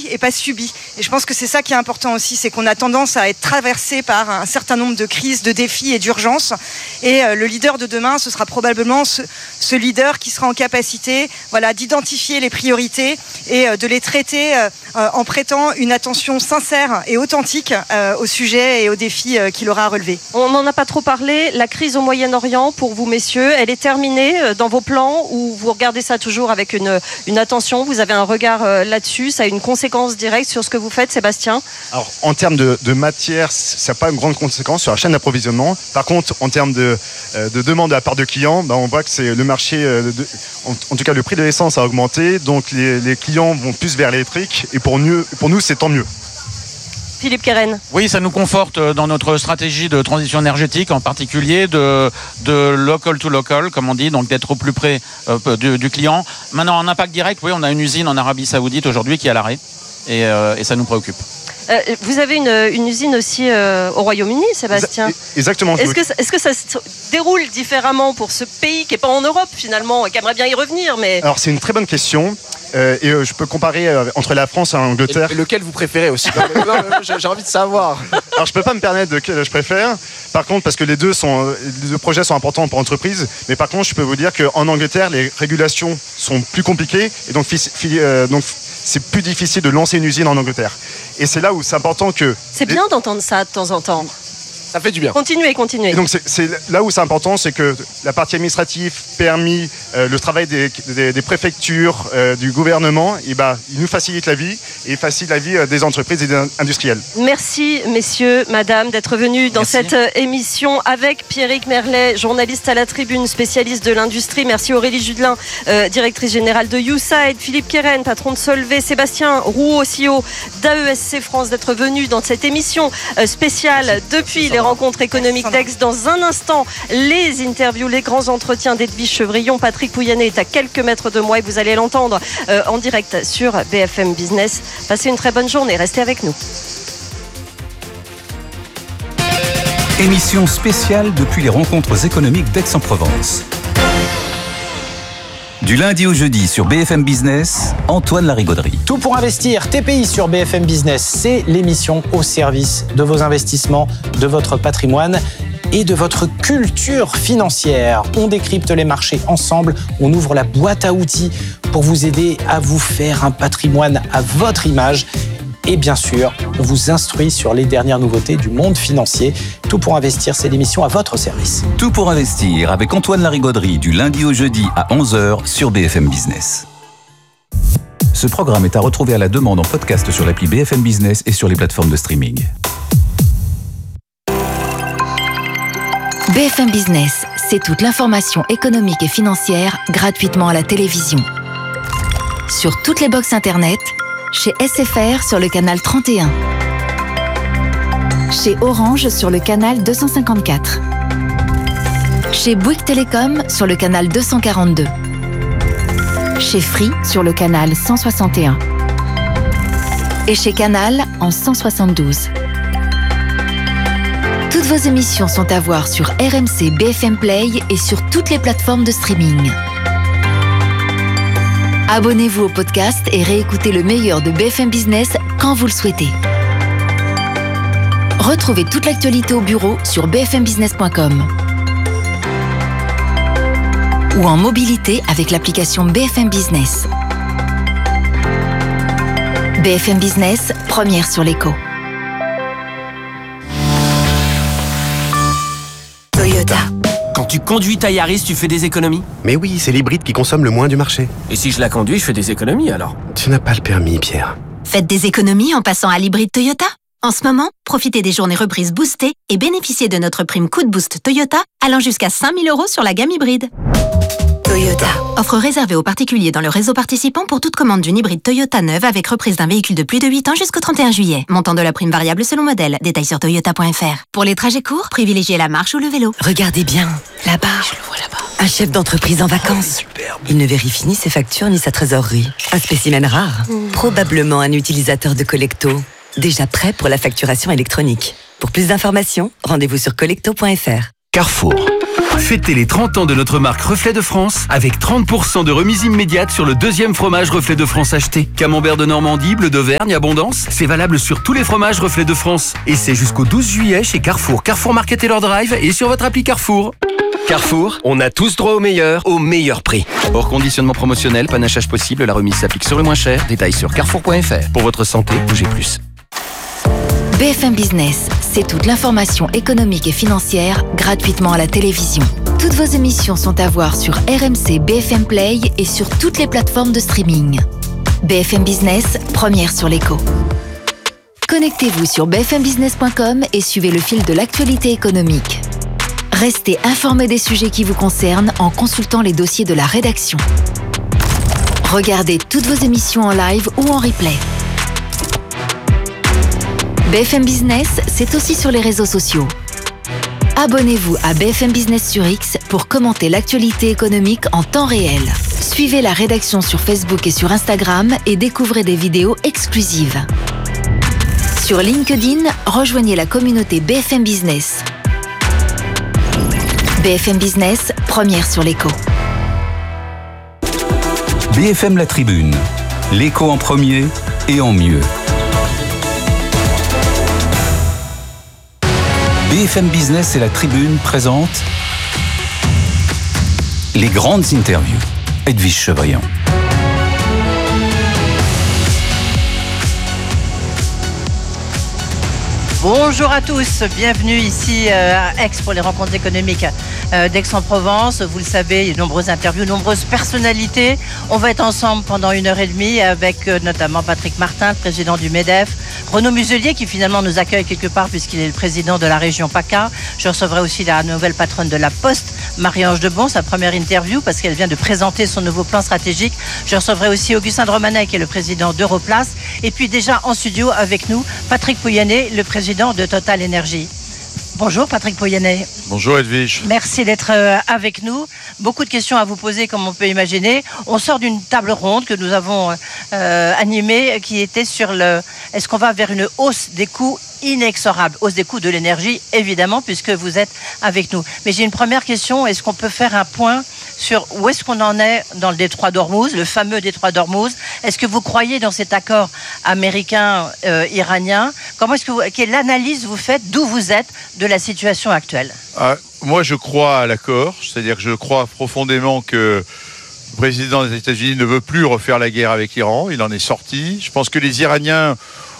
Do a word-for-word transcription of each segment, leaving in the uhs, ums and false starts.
et pas subi. Et je pense que c'est ça qui est important aussi, c'est qu'on a tendance à être traversé par un certain nombre de crises, de défis et d'urgences. Et euh, le leader de demain, ce sera probablement ce, ce leader qui sera en capacité, voilà, d'identifier les priorités et euh, de les traiter euh, en prêtant une attention sincère et authentique euh, au sujet et aux défis euh, qu'il aura à relever. On n'en a pas trop parlé. La crise au Moyen-Orient, pour vous, messieurs, elle est terminée dans vos plans ou vous regardez ça toujours avec une, une attention? Vous avez un regard euh, là-dessus? Ça a une conséquence directe sur ce que vous faites, Sébastien? Alors, en termes de, de matière, ça n'a pas une grande conséquence sur la chaîne d'approvisionnement. Par contre, en termes de, de demande à la part de clients, bah, on voit que c'est le marché, de, en, en tout cas, le prix de l'essence a augmenté. Donc, les, les clients vont plus vers l'électrique. Et pour, mieux, pour nous, c'est tant mieux. Philippe Keren. Oui, ça nous conforte dans notre stratégie de transition énergétique, en particulier de, de local to local, comme on dit, donc d'être au plus près euh, du, du client. Maintenant, en impact direct, oui, on a une usine en Arabie Saoudite aujourd'hui qui est à l'arrêt et, euh, et ça nous préoccupe. Euh, vous avez une, une usine aussi euh, au Royaume-Uni, Sébastien. Exactement. Est-ce que, est-ce que ça se déroule différemment pour ce pays qui n'est pas en Europe finalement et qui aimerait bien y revenir, mais... Alors c'est une très bonne question. Euh, et euh, je peux comparer euh, entre la France et l'Angleterre. Et lequel vous préférez aussi? Non, mais, non, mais j'ai, j'ai envie de savoir. Alors je peux pas me permettre de lequel je préfère. Par contre, parce que les deux sont, les deux projets sont importants pour l'entreprise. Mais par contre, je peux vous dire qu'en Angleterre, les régulations sont plus compliquées et donc, euh, donc c'est plus difficile de lancer une usine en Angleterre. Et c'est là où c'est important que. C'est bien les... d'entendre ça de temps en temps. Ça fait du bien. Continuez, continuez. Et donc c'est, c'est là où c'est important, c'est que la partie administrative, permis, euh, le travail des, des, des préfectures, euh, du gouvernement, et bah, il nous facilite la vie et facilite la vie euh, des entreprises et des industriels. Merci messieurs, madame, d'être venus dans Merci. cette euh, émission avec Pierrick Merlet, journaliste à la Tribune, spécialiste de l'industrie. Merci Aurélie Judelin, euh, directrice générale de YouSide, Philippe Keren, patron de Solvay, Sébastien Rouault, C E O d'A E S C France, d'être venus dans cette émission euh, spéciale Merci. depuis les rencontres économiques d'Aix. Dans un instant, les interviews, les grands entretiens d'Edwige Chevrillon. Patrick Pouyanné est à quelques mètres de moi et vous allez l'entendre euh, en direct sur B F M Business. Passez une très bonne journée, restez avec nous. Émission spéciale depuis les rencontres économiques d'Aix-en-Provence. Du lundi au jeudi sur B F M Business, Antoine Larigauderie. Tout pour investir, T P I sur B F M Business, c'est l'émission au service de vos investissements, de votre patrimoine et de votre culture financière. On décrypte les marchés ensemble, on ouvre la boîte à outils pour vous aider à vous faire un patrimoine à votre image. Et bien sûr, on vous instruit sur les dernières nouveautés du monde financier. Tout pour investir, c'est l'émission à votre service. Tout pour investir avec Antoine Larigauderie du lundi au jeudi à onze heures sur B F M Business. Ce programme est à retrouver à la demande en podcast sur l'appli B F M Business et sur les plateformes de streaming. B F M Business, c'est toute l'information économique et financière gratuitement à la télévision. Sur toutes les box internet, chez S F R sur le canal trente et un. Chez Orange sur le canal deux cent cinquante-quatre. Chez Bouygues Télécom sur le canal deux cent quarante-deux. Chez Free sur le canal cent soixante et un. Et chez Canal en cent soixante-douze. Toutes vos émissions sont à voir sur R M C B F M Play et sur toutes les plateformes de streaming. Abonnez-vous au podcast et réécoutez le meilleur de B F M Business quand vous le souhaitez. Retrouvez toute l'actualité au bureau sur b f m business point com ou en mobilité avec l'application B F M Business. B F M Business, première sur l'écho. Toyota. Quand tu conduis ta Yaris, tu fais des économies? Mais oui, c'est l'hybride qui consomme le moins du marché. Et si je la conduis, je fais des économies alors? Tu n'as pas le permis, Pierre. Faites des économies en passant à l'hybride Toyota. En ce moment, profitez des journées reprises boostées et bénéficiez de notre prime coup de boost Toyota allant jusqu'à cinq mille euros sur la gamme hybride. Toyota. Offre réservée aux particuliers dans le réseau participant pour toute commande d'une hybride Toyota neuve avec reprise d'un véhicule de plus de huit ans jusqu'au trente et un juillet. Montant de la prime variable selon modèle. Détails sur toyota point f r. Pour les trajets courts, privilégiez la marche ou le vélo. Regardez bien, là-bas. Je le vois là-bas. Un chef d'entreprise en vacances. Il ne vérifie ni ses factures ni sa trésorerie. Un spécimen rare. Mmh. Probablement un utilisateur de Collecto. Déjà prêt pour la facturation électronique. Pour plus d'informations, rendez-vous sur collecto point f r. Carrefour. Fêtez les trente ans de notre marque Reflet de France avec trente pour cent de remise immédiate sur le deuxième fromage Reflet de France acheté. Camembert de Normandie, Bleu d'Auvergne, Abondance, c'est valable sur tous les fromages Reflet de France. Et c'est jusqu'au douze juillet chez Carrefour, Carrefour Market et leur Drive et sur votre appli Carrefour. Carrefour, on a tous droit au meilleur, au meilleur prix. Hors conditionnement promotionnel, panachage possible, la remise s'applique sur le moins cher. Détails sur carrefour point f r. Pour votre santé, bougez plus. B F M Business, c'est toute l'information économique et financière gratuitement à la télévision. Toutes vos émissions sont à voir sur R M C B F M Play et sur toutes les plateformes de streaming. B F M Business, première sur l'écho. Connectez-vous sur b f m business point com et suivez le fil de l'actualité économique. Restez informés des sujets qui vous concernent en consultant les dossiers de la rédaction. Regardez toutes vos émissions en live ou en replay. B F M Business, c'est aussi sur les réseaux sociaux. Abonnez-vous à B F M Business sur X pour commenter l'actualité économique en temps réel. Suivez la rédaction sur Facebook et sur Instagram et découvrez des vidéos exclusives. Sur LinkedIn, rejoignez la communauté B F M Business. B F M Business, première sur l'écho. B F M La Tribune, l'écho en premier et en mieux. B F M Business et La Tribune présentent les grandes interviews. Edwige Chevrillon. Bonjour à tous, bienvenue ici à Aix pour les rencontres économiques d'Aix-en-Provence. Vous le savez, il y a de nombreuses interviews, de nombreuses personnalités. On va être ensemble pendant une heure et demie avec notamment Patrick Martin, le président du MEDEF, Renaud Muselier qui finalement nous accueille quelque part puisqu'il est le président de la région PACA. Je recevrai aussi la nouvelle patronne de la Poste, Marie-Ange Debon, sa première interview parce qu'elle vient de présenter son nouveau plan stratégique. Je recevrai aussi Augustin de Romanet qui est le président d'Europlace. Et puis déjà en studio avec nous, Patrick Pouyanné, le président de Total Énergie. Bonjour Patrick Pouyanné. Bonjour Edwige. Merci d'être avec nous. Beaucoup de questions à vous poser comme on peut imaginer. On sort d'une table ronde que nous avons euh, animée qui était sur le... Est-ce qu'on va vers une hausse des coûts inexorable, hausse des coûts de l'énergie évidemment puisque vous êtes avec nous. Mais j'ai une première question, est-ce qu'on peut faire un point sur où est-ce qu'on en est dans le détroit d'Ormuz, le fameux détroit d'Ormuz? Est-ce que vous croyez dans cet accord américain-iranien? Comment est-ce que vous, quelle analyse vous faites, d'où vous êtes, de la situation actuelle? ah, Moi je crois à l'accord, c'est-à-dire que je crois profondément que le président des États-Unis ne veut plus refaire la guerre avec l'Iran, il en est sorti. Je pense que les Iraniens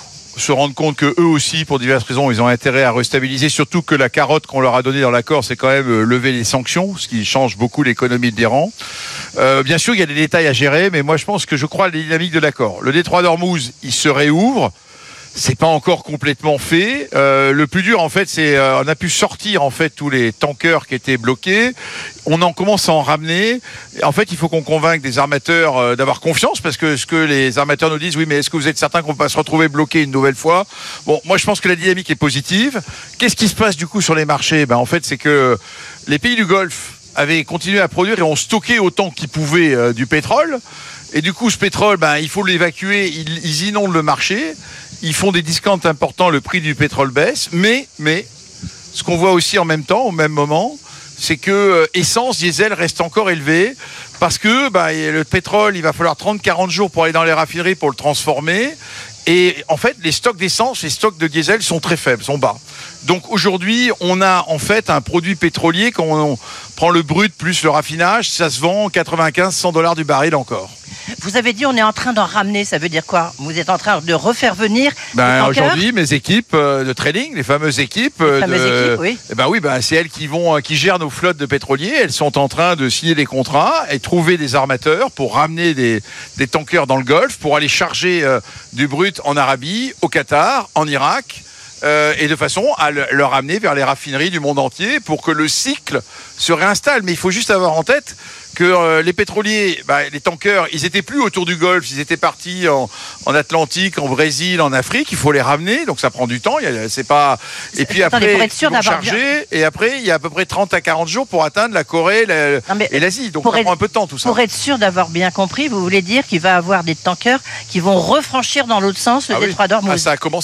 se rendent compte que eux aussi, pour diverses raisons, ils ont intérêt à restabiliser, surtout que la carotte qu'on leur a donnée dans l'accord, c'est quand même lever les sanctions, ce qui change beaucoup l'économie de l'Iran. Euh, bien sûr, il y a des détails à gérer, mais moi je pense que je crois à la dynamique de l'accord. Le détroit d'Ormuz, il se réouvre. C'est pas encore complètement fait. Euh, le plus dur, en fait, c'est euh, on a pu sortir en fait tous les tankers qui étaient bloqués. On en commence à en ramener. En fait, il faut qu'on convainque des armateurs euh, d'avoir confiance, parce que ce que les armateurs nous disent, oui, mais est-ce que vous êtes certain qu'on va pas se retrouver bloqué une nouvelle fois? Bon, moi, je pense que la dynamique est positive. Qu'est-ce qui se passe du coup sur les marchés? Ben, en fait, c'est que les pays du Golfe avaient continué à produire et ont stocké autant qu'ils pouvaient euh, du pétrole. Et du coup, ce pétrole, ben, il faut l'évacuer. Ils, ils inondent le marché. Ils font des discounts importants, le prix du pétrole baisse, mais, mais ce qu'on voit aussi en même temps, au même moment, c'est que euh, essence, diesel reste encore élevé parce que bah, le pétrole, il va falloir trente à quarante jours pour aller dans les raffineries pour le transformer. Et en fait, les stocks d'essence, les stocks de diesel sont très faibles, sont bas. Donc aujourd'hui, on a en fait un produit pétrolier, quand on prend le brut plus le raffinage, ça se vend quatre-vingt-quinze à cent dollars du baril encore. Vous avez dit on est en train d'en ramener, ça veut dire quoi? Vous êtes en train de refaire venir ben, aujourd'hui, mes équipes de trading, les fameuses équipes, les fameuses de, équipes oui. Eh ben oui, ben c'est elles qui vont, qui gèrent nos flottes de pétroliers. Elles sont en train de signer des contrats et trouver des armateurs pour ramener des, des tankers dans le Golfe, pour aller charger euh, du brut en Arabie, au Qatar, en Irak. Euh, et de façon à le, le ramener vers les raffineries du monde entier pour que le cycle se réinstalle. Mais il faut juste avoir en tête que euh, les pétroliers, bah, les tankers, ils étaient plus autour du Golfe, ils étaient partis en, en Atlantique, en Brésil, en Afrique. Il faut les ramener, donc ça prend du temps. Il y a, c'est pas. Et puis Attendez, après, pour être sûr ils vont d'avoir charger. bien... Et après, il y a à peu près trente à quarante jours pour atteindre la Corée la, non, et l'Asie. Donc ça être, prend un peu de temps tout ça. Pour être sûr d'avoir bien compris, vous voulez dire qu'il va y avoir des tankers qui vont refranchir dans l'autre sens le ah détroit oui. d'Ormuz. Ah, ça a commencé.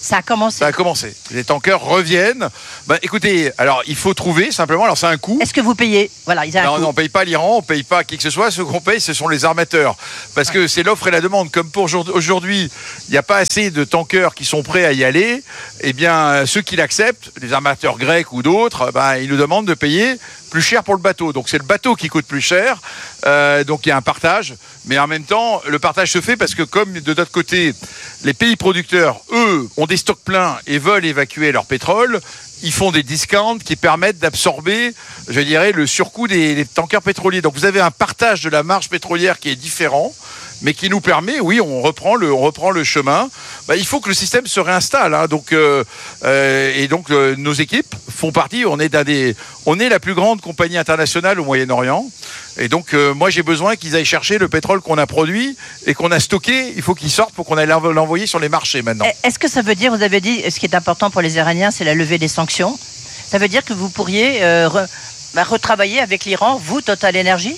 Ça a commencé. Ça a commencé. Les tankers reviennent. Bah, écoutez, alors il faut trouver simplement. Alors c'est un coût. Est-ce que vous payez? Voilà, il y a un non, coût. non, on ne paye pas l'Iran, on ne paye pas qui que ce soit. Ce qu'on paye, ce sont les armateurs. Parce que c'est l'offre et la demande. Comme pour aujourd'hui, il n'y a pas assez de tankers qui sont prêts à y aller. Eh bien, ceux qui l'acceptent, les armateurs grecs ou d'autres, bah, ils nous demandent de payer plus cher pour le bateau. Donc c'est le bateau qui coûte plus cher. Euh, donc il y a un partage. Mais en même temps, le partage se fait parce que comme de notre côté, les pays producteurs, eux, ont des stocks pleins et veulent évacuer leur pétrole, ils font des discounts qui permettent d'absorber, je dirais, le surcoût des, des tankers pétroliers. Donc vous avez un partage de la marge pétrolière qui est différent, mais qui nous permet, oui, on reprend le, on reprend le chemin. Bah, il faut que le système se réinstalle. Hein. Donc, euh, euh, et donc euh, nos équipes font partie. On est d'un des, on est la plus grande compagnie internationale au Moyen-Orient. Et donc euh, moi j'ai besoin qu'ils aillent chercher le pétrole qu'on a produit et qu'on a stocké. Il faut qu'il sorte pour qu'on aille l'envoyer sur les marchés maintenant. Est-ce que ça veut dire, vous avez dit, ce qui est important pour les Iraniens, c'est la levée des sanctions. Ça veut dire que vous pourriez euh, re, bah, retravailler avec l'Iran, vous, Total Energy?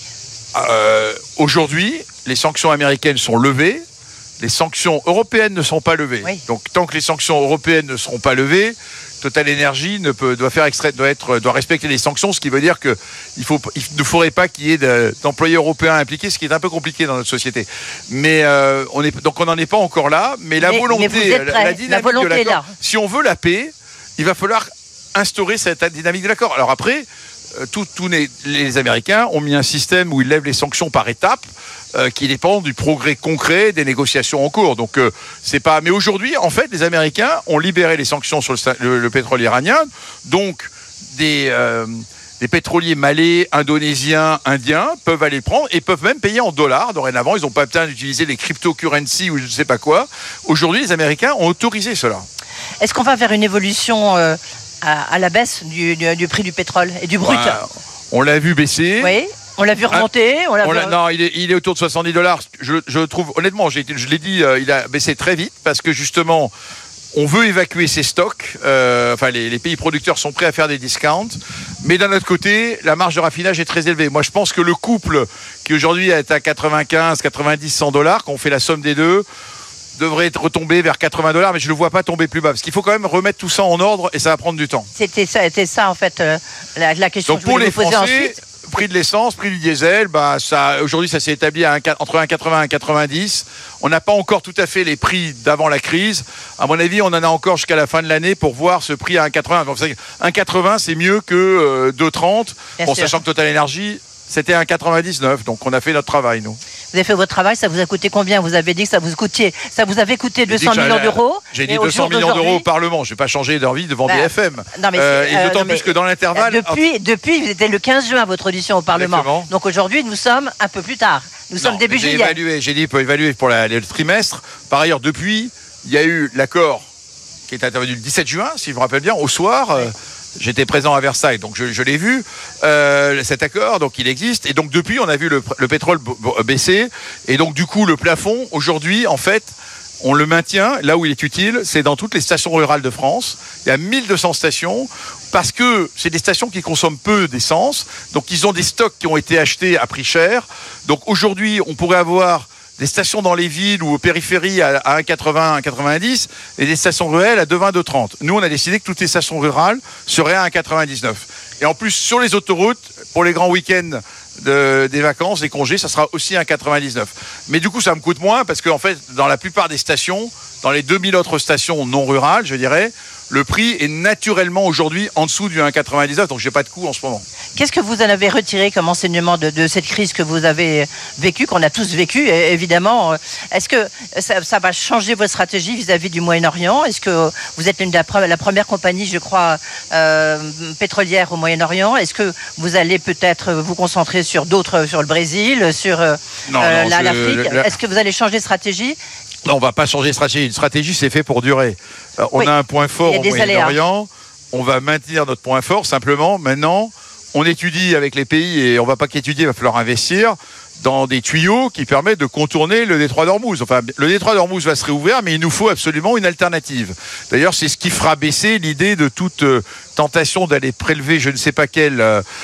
euh, Aujourd'hui, les sanctions américaines sont levées. Les sanctions européennes ne sont pas levées. Oui. Donc tant que les sanctions européennes ne seront pas levées, Total Energy ne peut, doit faire extrait, doit être, doit respecter les sanctions, ce qui veut dire que il faut, il ne faudrait pas qu'il y ait de, d'employés européens impliqués, ce qui est un peu compliqué dans notre société. Mais euh, on est, donc on n'en est pas encore là. Mais la mais, volonté, mais la, la dynamique la volonté de l'accord. là. Si on veut la paix, il va falloir instaurer cette dynamique de l'accord. Alors après, tous les, les Américains ont mis un système où ils lèvent les sanctions par étapes. Euh, qui dépend du progrès concret des négociations en cours. Donc euh, c'est pas. Mais aujourd'hui, en fait, les Américains ont libéré les sanctions sur le, le, le pétrole iranien. Donc des euh, des pétroliers malais, indonésiens, indiens peuvent aller le prendre et peuvent même payer en dollars. Dorénavant, ils n'ont pas besoin d'utiliser les cryptocurrencies ou je ne sais pas quoi. Aujourd'hui, les Américains ont autorisé cela. Est-ce qu'on va vers une évolution euh, à, à la baisse du, du, du prix du pétrole et du brut? Bah, on l'a vu baisser. Oui. On l'a vu remonter. On l'a on vu... l'a, non, il est, il est autour de soixante-dix dollars. Je, je trouve, honnêtement, j'ai, je l'ai dit, euh, il a baissé très vite parce que justement, on veut évacuer ces stocks. Euh, enfin, les, les pays producteurs sont prêts à faire des discounts. Mais d'un autre côté, la marge de raffinage est très élevée. Moi, je pense que le couple qui aujourd'hui est à quatre-vingt-quinze, quatre-vingt-dix, cent dollars, quand on fait la somme des deux, devrait être retombé vers quatre-vingts dollars, mais je ne le vois pas tomber plus bas. Parce qu'il faut quand même remettre tout ça en ordre et ça va prendre du temps. C'était ça, c'était ça en fait, euh, la, la question Donc que je voulais vous poser ensuite. Prix de l'essence, prix du diesel, bah ça, aujourd'hui ça s'est établi à un, entre un virgule quatre-vingts et un virgule quatre-vingt-dix. On n'a pas encore tout à fait les prix d'avant la crise. À mon avis, on en a encore jusqu'à la fin de l'année pour voir ce prix à un virgule quatre-vingts. Donc, un virgule quatre-vingts, c'est mieux que euh, deux virgule trente. Bon, sachant que Total Energy, c'était un virgule quatre-vingt-dix-neuf. Donc on a fait notre travail, nous. Vous avez fait votre travail, ça vous a coûté combien? Vous avez dit que ça vous coûtait, ça vous avait coûté deux cents millions d'euros. J'ai dit deux cents millions d'euros au Parlement. Je ne vais pas changer d'envie devant bah, B F M. Non, mais euh, et d'autant euh, plus que dans l'intervalle. Depuis, depuis, c'était le quinze juin votre audition au Parlement. Exactement. Donc aujourd'hui, nous sommes un peu plus tard. Nous non, sommes début j'ai juillet. Évalué, j'ai dit pour évaluer pour la, le trimestre. Par ailleurs, depuis, il y a eu l'accord qui est intervenu le dix-sept juin, si je me rappelle bien, au soir. Oui. Euh, J'étais présent à Versailles, donc je, je l'ai vu, euh, cet accord, donc il existe. Et donc depuis, on a vu le, le pétrole b- b- baisser. Et donc du coup, le plafond, aujourd'hui, en fait, on le maintient là où il est utile. C'est dans toutes les stations rurales de France. Il y a mille deux cents stations parce que c'est des stations qui consomment peu d'essence. Donc ils ont des stocks qui ont été achetés à prix cher. Donc aujourd'hui, on pourrait avoir des stations dans les villes ou aux périphéries à un virgule quatre-vingts, un virgule quatre-vingt-dix et des stations rurales à deux virgule vingt, deux virgule trente. Nous, on a décidé que toutes les stations rurales seraient à un virgule quatre-vingt-dix-neuf. Et en plus, sur les autoroutes, pour les grands week-ends de, des vacances, des congés, ça sera aussi un virgule quatre-vingt-dix-neuf. Mais du coup, ça me coûte moins parce qu'en fait, dans la plupart des stations, dans les deux mille autres stations non rurales, je dirais, le prix est naturellement aujourd'hui en dessous du un virgule quatre-vingt-dix-neuf, donc je n'ai pas de coût en ce moment. Qu'est-ce que vous en avez retiré comme enseignement de, de cette crise que vous avez vécue, qu'on a tous vécue, évidemment? Est-ce que ça, ça va changer votre stratégie vis-à-vis du Moyen-Orient? Est-ce que vous êtes une de la, la première compagnie, je crois, euh, pétrolière au Moyen-Orient? Est-ce que vous allez peut-être vous concentrer sur d'autres, sur le Brésil, sur euh, non, euh, non, la, je, l'Afrique le, la... Est-ce que vous allez changer de stratégie? Non, on ne va pas changer de stratégie. Une stratégie, c'est fait pour durer. Euh, on oui. a un point fort au Moyen-Orient. On va maintenir notre point fort. Simplement, maintenant, on étudie avec les pays et on ne va pas qu'étudier, il va falloir investir dans des tuyaux qui permettent de contourner le détroit d'Ormuz. Enfin, le détroit d'Ormuz va se réouvrir, mais il nous faut absolument une alternative. D'ailleurs, c'est ce qui fera baisser l'idée de toute euh, tentation d'aller prélever je ne sais pas quelle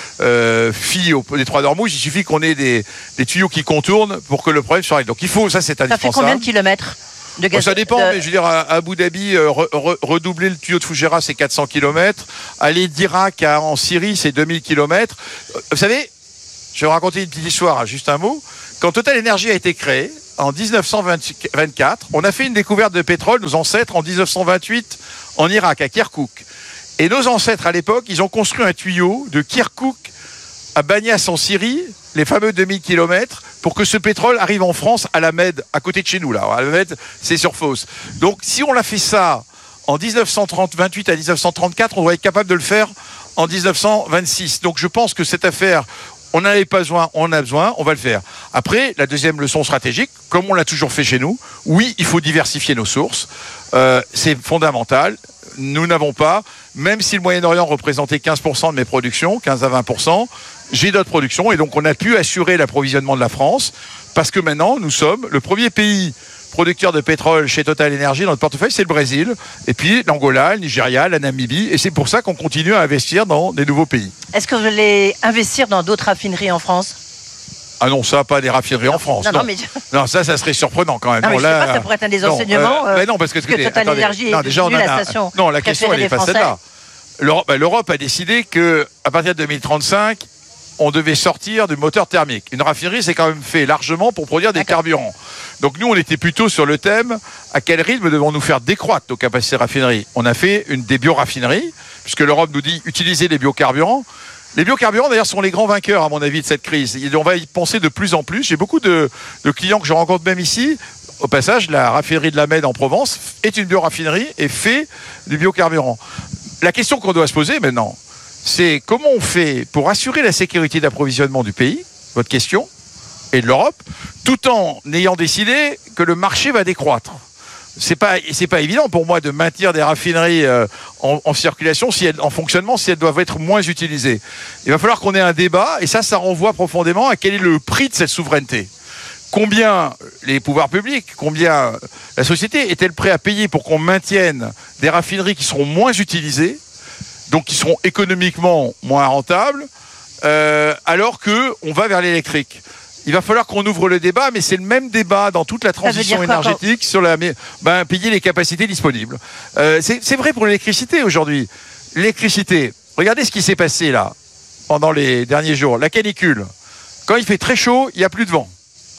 euh, fille au détroit d'Ormuz. Il suffit qu'on ait des, des tuyaux qui contournent pour que le problème soit réglé. Donc il faut, ça c'est indispensable. Ça fait combien de kilomètres? De gaz, bon, ça dépend, de... mais je veux dire, à Abu Dhabi, euh, re, re, redoubler le tuyau de Fougera, c'est quatre cents kilomètres. Aller d'Irak à, en Syrie, c'est deux mille kilomètres. Vous savez, je vais vous raconter une petite histoire, juste un mot. Quand Total Energy a été créé, en dix-neuf cent vingt-quatre, on a fait une découverte de pétrole, nos ancêtres, en dix-neuf cent vingt-huit, en Irak, à Kirkouk. Et nos ancêtres, à l'époque, ils ont construit un tuyau de Kirkouk à Banias, en Syrie, les fameux deux mille kilomètres, pour que ce pétrole arrive en France, à la Med, à côté de chez nous, là. À la Med, c'est sur Fos. Donc, si on l'a fait ça en dix-neuf cent vingt-huit à dix-neuf cent trente-quatre, on doit être capable de le faire en dix-neuf cent vingt-six. Donc, je pense que cette affaire... On n'en avait pas besoin, on en a besoin, on va le faire. Après, la deuxième leçon stratégique, comme on l'a toujours fait chez nous, oui, il faut diversifier nos sources. Euh, c'est fondamental. Nous n'avons pas, même si le Moyen-Orient représentait quinze pour cent de mes productions, quinze à vingt pour cent, j'ai d'autres productions et donc on a pu assurer l'approvisionnement de la France parce que maintenant, nous sommes le premier pays producteur de pétrole chez Total Energy dans notre portefeuille, c'est le Brésil, et puis l'Angola, le Nigeria, la Namibie, et c'est pour ça qu'on continue à investir dans des nouveaux pays. Est-ce que vous allez investir dans d'autres raffineries en France ? Ah non, ça, pas des raffineries non, en France. Non, non. non, mais... non, ça, ça serait surprenant quand même. Non, mais bon, je là, sais pas, ça pourrait être un des non, enseignements. Euh, euh, non, parce que, que Total attendez, Energy non, est déjà, on devenue a, la station. Non, la question, elle n'est pas celle-là. L'Europe, bah, l'Europe a décidé qu'à partir de deux mille trente-cinq, on devait sortir du moteur thermique. Une raffinerie, c'est quand même fait largement pour produire des carburants. Donc nous, on était plutôt sur le thème, à quel rythme devons-nous faire décroître nos capacités de raffinerie ? On a fait une des bioraffineries, puisque l'Europe nous dit utiliser les biocarburants. Les biocarburants, d'ailleurs, sont les grands vainqueurs, à mon avis, de cette crise. Et on va y penser de plus en plus. J'ai beaucoup de, de clients que je rencontre même ici. Au passage, la raffinerie de la Med en Provence est une bioraffinerie et fait du biocarburant. La question qu'on doit se poser maintenant, c'est comment on fait pour assurer la sécurité d'approvisionnement du pays, votre question, et de l'Europe, tout en ayant décidé que le marché va décroître. C'est pas, c'est pas évident pour moi de maintenir des raffineries euh, en, en circulation, si elles, en fonctionnement, si elles doivent être moins utilisées. Il va falloir qu'on ait un débat, et ça, ça renvoie profondément à quel est le prix de cette souveraineté. Combien les pouvoirs publics, combien la société est-elle prête à payer pour qu'on maintienne des raffineries qui seront moins utilisées, donc qui seront économiquement moins rentables, euh, alors qu'on va vers l'électrique. Il va falloir qu'on ouvre le débat, mais c'est le même débat dans toute la transition énergétique sur la, ben, payer les capacités disponibles. Euh, c'est, c'est vrai pour l'électricité aujourd'hui. L'électricité, regardez ce qui s'est passé là, pendant les derniers jours. La canicule, quand il fait très chaud, il n'y a plus de vent.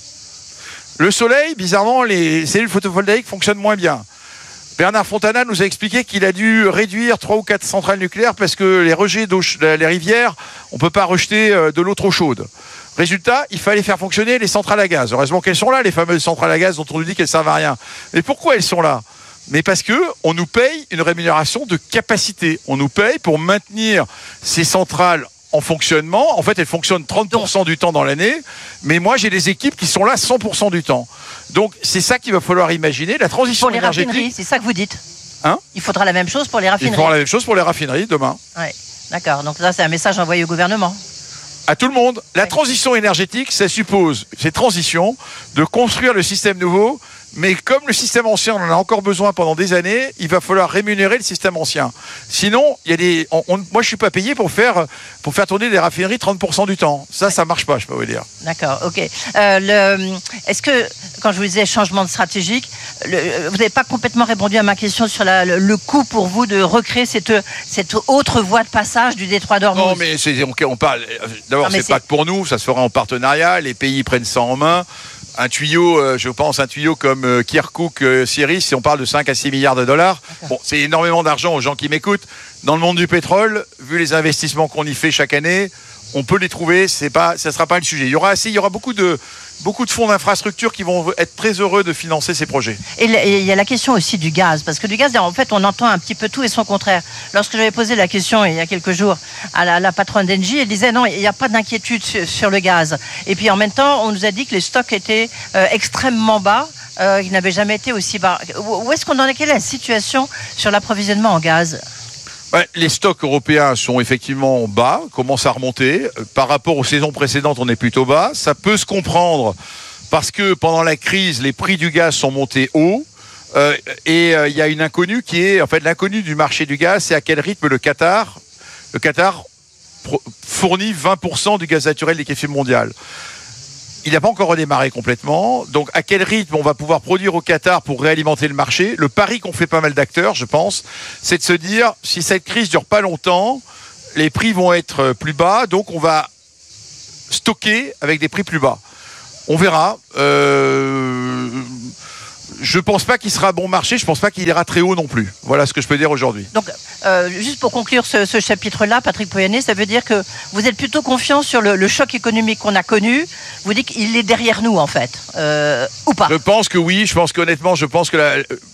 Le soleil, bizarrement, les cellules photovoltaïques fonctionnent moins bien. Bernard Fontana nous a expliqué qu'il a dû réduire trois ou quatre centrales nucléaires parce que les rejets d'eau, les rivières, on ne peut pas rejeter de l'eau trop chaude. Résultat, il fallait faire fonctionner les centrales à gaz. Heureusement qu'elles sont là, les fameuses centrales à gaz dont on nous dit qu'elles ne servent à rien. Mais pourquoi elles sont là ? Mais parce qu'on nous paye une rémunération de capacité. On nous paye pour maintenir ces centrales en fonctionnement. En fait, elles fonctionnent trente pour cent du temps dans l'année, mais moi, j'ai des équipes qui sont là cent pour cent du temps. Donc, c'est ça qu'il va falloir imaginer. La transition pour les énergétique... raffineries, c'est ça que vous dites. Hein ? Il faudra la même chose pour les raffineries. Il faudra la même chose pour les raffineries demain. Oui, d'accord. Donc là, c'est un message envoyé au gouvernement. À tout le monde. La transition énergétique, ça suppose, ces transitions, de construire le système nouveau. Mais comme le système ancien, on en a encore besoin pendant des années, il va falloir rémunérer le système ancien. Sinon, il y a des, on, on, moi, je ne suis pas payé pour faire, pour faire tourner des raffineries trente pour cent du temps. Ça, ça ne marche pas, je peux vous dire. D'accord, ok. Euh, le, est-ce que, quand je vous disais changement de stratégique, le, vous n'avez pas complètement répondu à ma question sur la, le, le coût pour vous de recréer cette, cette autre voie de passage du détroit d'Ormuz ? Non, mais c'est, on, on parle. D'abord, non, c'est, c'est pas que pour nous, ça se fera en partenariat. Les pays prennent ça en main. Un tuyau, euh, je pense, un tuyau comme euh, Kirkouk, euh, Syrie, si on parle de cinq à six milliards de dollars, bon, c'est énormément d'argent aux gens qui m'écoutent. Dans le monde du pétrole, vu les investissements qu'on y fait chaque année, on peut les trouver, c'est pas, ça ne sera pas le sujet. Il y aura, il y aura beaucoup de, beaucoup de fonds d'infrastructure qui vont être très heureux de financer ces projets. Et il y a la question aussi du gaz, parce que du gaz, en fait, on entend un petit peu tout et son contraire. Lorsque j'avais posé la question il y a quelques jours à la, la patronne d'Engie, elle disait non, il n'y a pas d'inquiétude sur, sur le gaz. Et puis en même temps, on nous a dit que les stocks étaient euh, extrêmement bas. Euh, ils n'avaient jamais été aussi bas. Où est-ce qu'on en est ? Quelle est la situation sur l'approvisionnement en gaz ? Ouais, les stocks européens sont effectivement bas, commencent à remonter. Par rapport aux saisons précédentes, on est plutôt bas. Ça peut se comprendre parce que pendant la crise, les prix du gaz sont montés haut. Euh, et il euh, y a une inconnue qui est, en fait, l'inconnue du marché du gaz, c'est à quel rythme le Qatar, le Qatar fournit vingt pour cent du gaz naturel liquéfié mondial. il n'a pas encore redémarré complètement. Donc, à quel rythme on va pouvoir produire au Qatar pour réalimenter le marché? Le pari qu'ont fait pas mal d'acteurs, je pense, c'est de se dire, si cette crise dure pas longtemps, les prix vont être plus bas, donc on va stocker avec des prix plus bas. On verra. Euh... Je ne pense pas qu'il sera bon marché, je ne pense pas qu'il ira très haut non plus. Voilà ce que je peux dire aujourd'hui. Donc, euh, juste pour conclure ce, ce chapitre-là, Patrick Pouyanné, ça veut dire que vous êtes plutôt confiant sur le, le choc économique qu'on a connu. Vous dites qu'il est derrière nous, en fait, euh, ou pas? Je pense que oui. Je pense qu'honnêtement, je pense que la,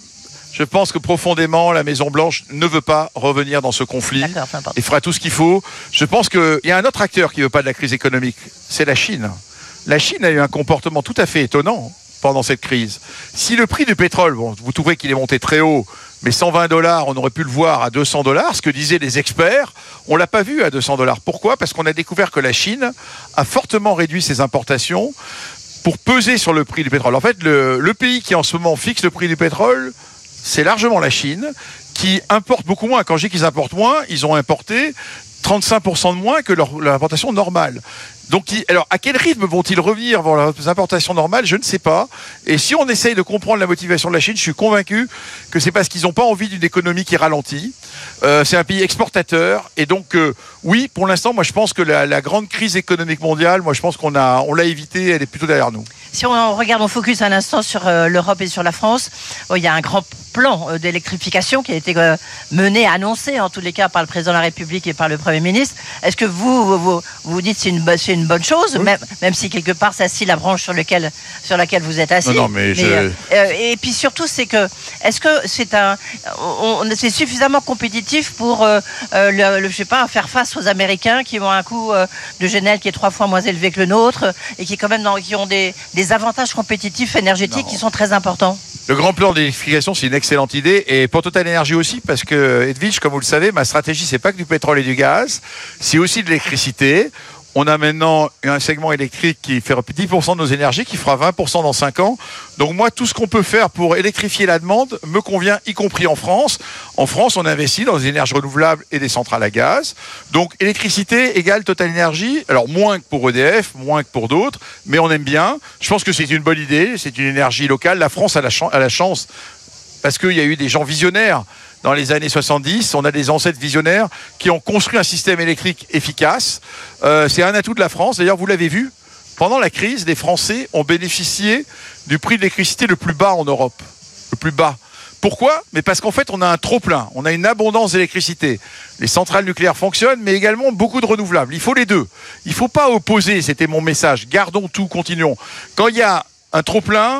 je pense que profondément, la Maison-Blanche ne veut pas revenir dans ce conflit et fera tout ce qu'il faut. Je pense qu'il y a un autre acteur qui ne veut pas de la crise économique, c'est la Chine. La Chine a eu un comportement tout à fait étonnant pendant cette crise. Si le prix du pétrole, bon, vous trouvez qu'il est monté très haut, mais cent vingt dollars, on aurait pu le voir à deux cents dollars, ce que disaient les experts, on ne l'a pas vu à deux cents dollars. Pourquoi? Parce qu'on a découvert que la Chine a fortement réduit ses importations pour peser sur le prix du pétrole. En fait, le, le pays qui en ce moment fixe le prix du pétrole, c'est largement la Chine, qui importe beaucoup moins. Quand je dis qu'ils importent moins, ils ont importé trente-cinq pour cent de moins que leur, leur importation normale. Donc, alors, à quel rythme vont-ils revenir vers leurs importations normales? Je ne sais pas. Et si on essaye de comprendre la motivation de la Chine, je suis convaincu que c'est parce qu'ils n'ont pas envie d'une économie qui ralentit. Euh, c'est un pays exportateur. Et donc, euh, oui, pour l'instant, moi, je pense que la, la grande crise économique mondiale, moi, je pense qu'on a, on l'a évitée, elle est plutôt derrière nous. Si on regarde, on focus un instant sur euh, l'Europe et sur la France, oh, il y a un grand plan euh, d'électrification qui a été euh, mené, annoncé en tous les cas par le président de la République et par le Premier ministre. Est-ce que vous, vous, vous, vous dites que c'est une, c'est une bonne chose, oui. même, même si quelque part ça scie la branche sur, lequel, sur laquelle vous êtes assis? Non, non, mais mais, je... euh, euh, et puis surtout, c'est que, est-ce que c'est, un, on, c'est suffisamment compétitif pour euh, euh, le, le, je sais pas, faire face aux Américains qui ont un coût euh, de G N L qui est trois fois moins élevé que le nôtre et qui, quand même, dans, qui ont des, des avantages compétitifs énergétiques non. qui sont très importants? Le grand plan d'électrification, c'est une excellente idée. Et pour Total Energy aussi, parce que, Edwige, comme vous le savez, ma stratégie, c'est pas que du pétrole et du gaz, c'est aussi de l'électricité. On a maintenant un segment électrique qui fait dix pour cent de nos énergies, qui fera vingt pour cent dans cinq ans. Donc moi, tout ce qu'on peut faire pour électrifier la demande me convient, y compris en France. En France, on investit dans des énergies renouvelables et des centrales à gaz. Donc électricité égale Total Energy. Alors moins que pour E D F, moins que pour d'autres, mais on aime bien. Je pense que c'est une bonne idée, c'est une énergie locale. La France a la, ch- a la chance, parce qu'il y a eu des gens visionnaires. Dans les années soixante-dix, on a des ancêtres visionnaires qui ont construit un système électrique efficace. Euh, c'est un atout de la France. D'ailleurs, vous l'avez vu, pendant la crise, les Français ont bénéficié du prix de l'électricité le plus bas en Europe. Le plus bas. Pourquoi? Mais parce qu'en fait, on a un trop-plein. On a une abondance d'électricité. Les centrales nucléaires fonctionnent, mais également beaucoup de renouvelables. Il faut les deux. Il ne faut pas opposer, c'était mon message. Gardons tout, continuons. Quand il y a un trop-plein,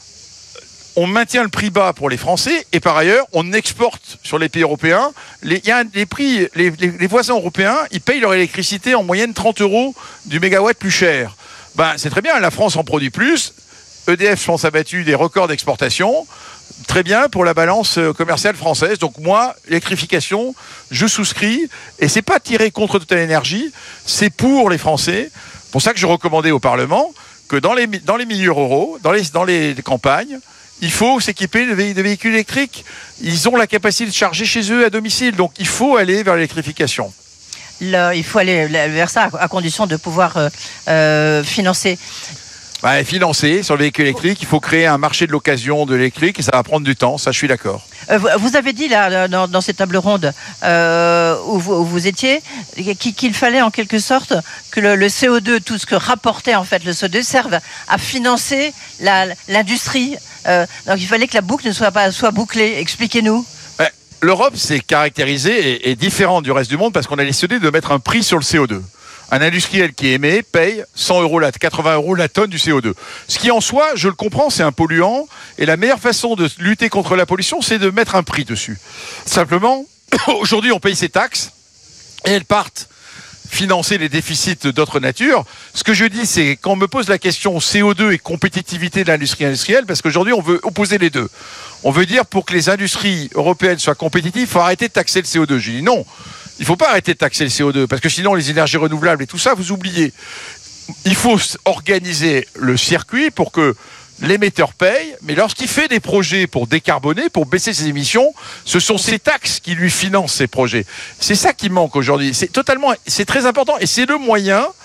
on maintient le prix bas pour les Français et par ailleurs, on exporte sur les pays européens. Les, y a les prix, les, les, les voisins européens, ils payent leur électricité en moyenne trente euros du mégawatt plus cher. Ben, c'est très bien, la France en produit plus. E D F, je pense, a battu des records d'exportation. Très bien pour la balance commerciale française. Donc moi, l'électrification, je souscris. Et c'est pas tiré contre Total Energy, c'est pour les Français. C'est pour ça que je recommandais au Parlement que dans les, dans les milieux ruraux, dans les, dans les campagnes, il faut s'équiper de, vé- de véhicules électriques. Ils ont la capacité de charger chez eux à domicile. Donc, il faut aller vers l'électrification. Le, il faut aller vers ça, à condition de pouvoir euh, euh, financer. Bah, financer sur le véhicule électrique, il faut créer un marché de l'occasion de l'électrique et ça va prendre du temps. Ça, je suis d'accord. Euh, vous avez dit, là, dans, dans cette table ronde euh, où, vous, où vous étiez, qu'il fallait en quelque sorte que le, le C O deux, tout ce que rapportait en fait le C O deux, serve à financer la, l'industrie. Euh, donc il fallait que la boucle ne soit pas soit bouclée. Expliquez-nous. Ouais, l'Europe s'est caractérisée et est différente du reste du monde parce qu'on a décidé de mettre un prix sur le C O deux. Un industriel qui émet paye cent euros, la, quatre-vingts euros la tonne du C O deux. Ce qui en soi, je le comprends, c'est un polluant. Et la meilleure façon de lutter contre la pollution, c'est de mettre un prix dessus. Simplement, aujourd'hui, on paye ses taxes et elles partent financer les déficits d'autres natures. Ce que je dis, c'est quand on me pose la question C O deux et compétitivité de l'industrie industrielle, parce qu'aujourd'hui, on veut opposer les deux. On veut dire, pour que les industries européennes soient compétitives, il faut arrêter de taxer le C O deux. Je dis non. Il ne faut pas arrêter de taxer le C O deux, parce que sinon, les énergies renouvelables et tout ça, vous oubliez. Il faut organiser le circuit pour que l'émetteur paye, mais lorsqu'il fait des projets pour décarboner, pour baisser ses émissions, ce sont ces taxes qui lui financent ces projets. C'est ça qui manque aujourd'hui. C'est totalement, c'est très important et c'est le moyen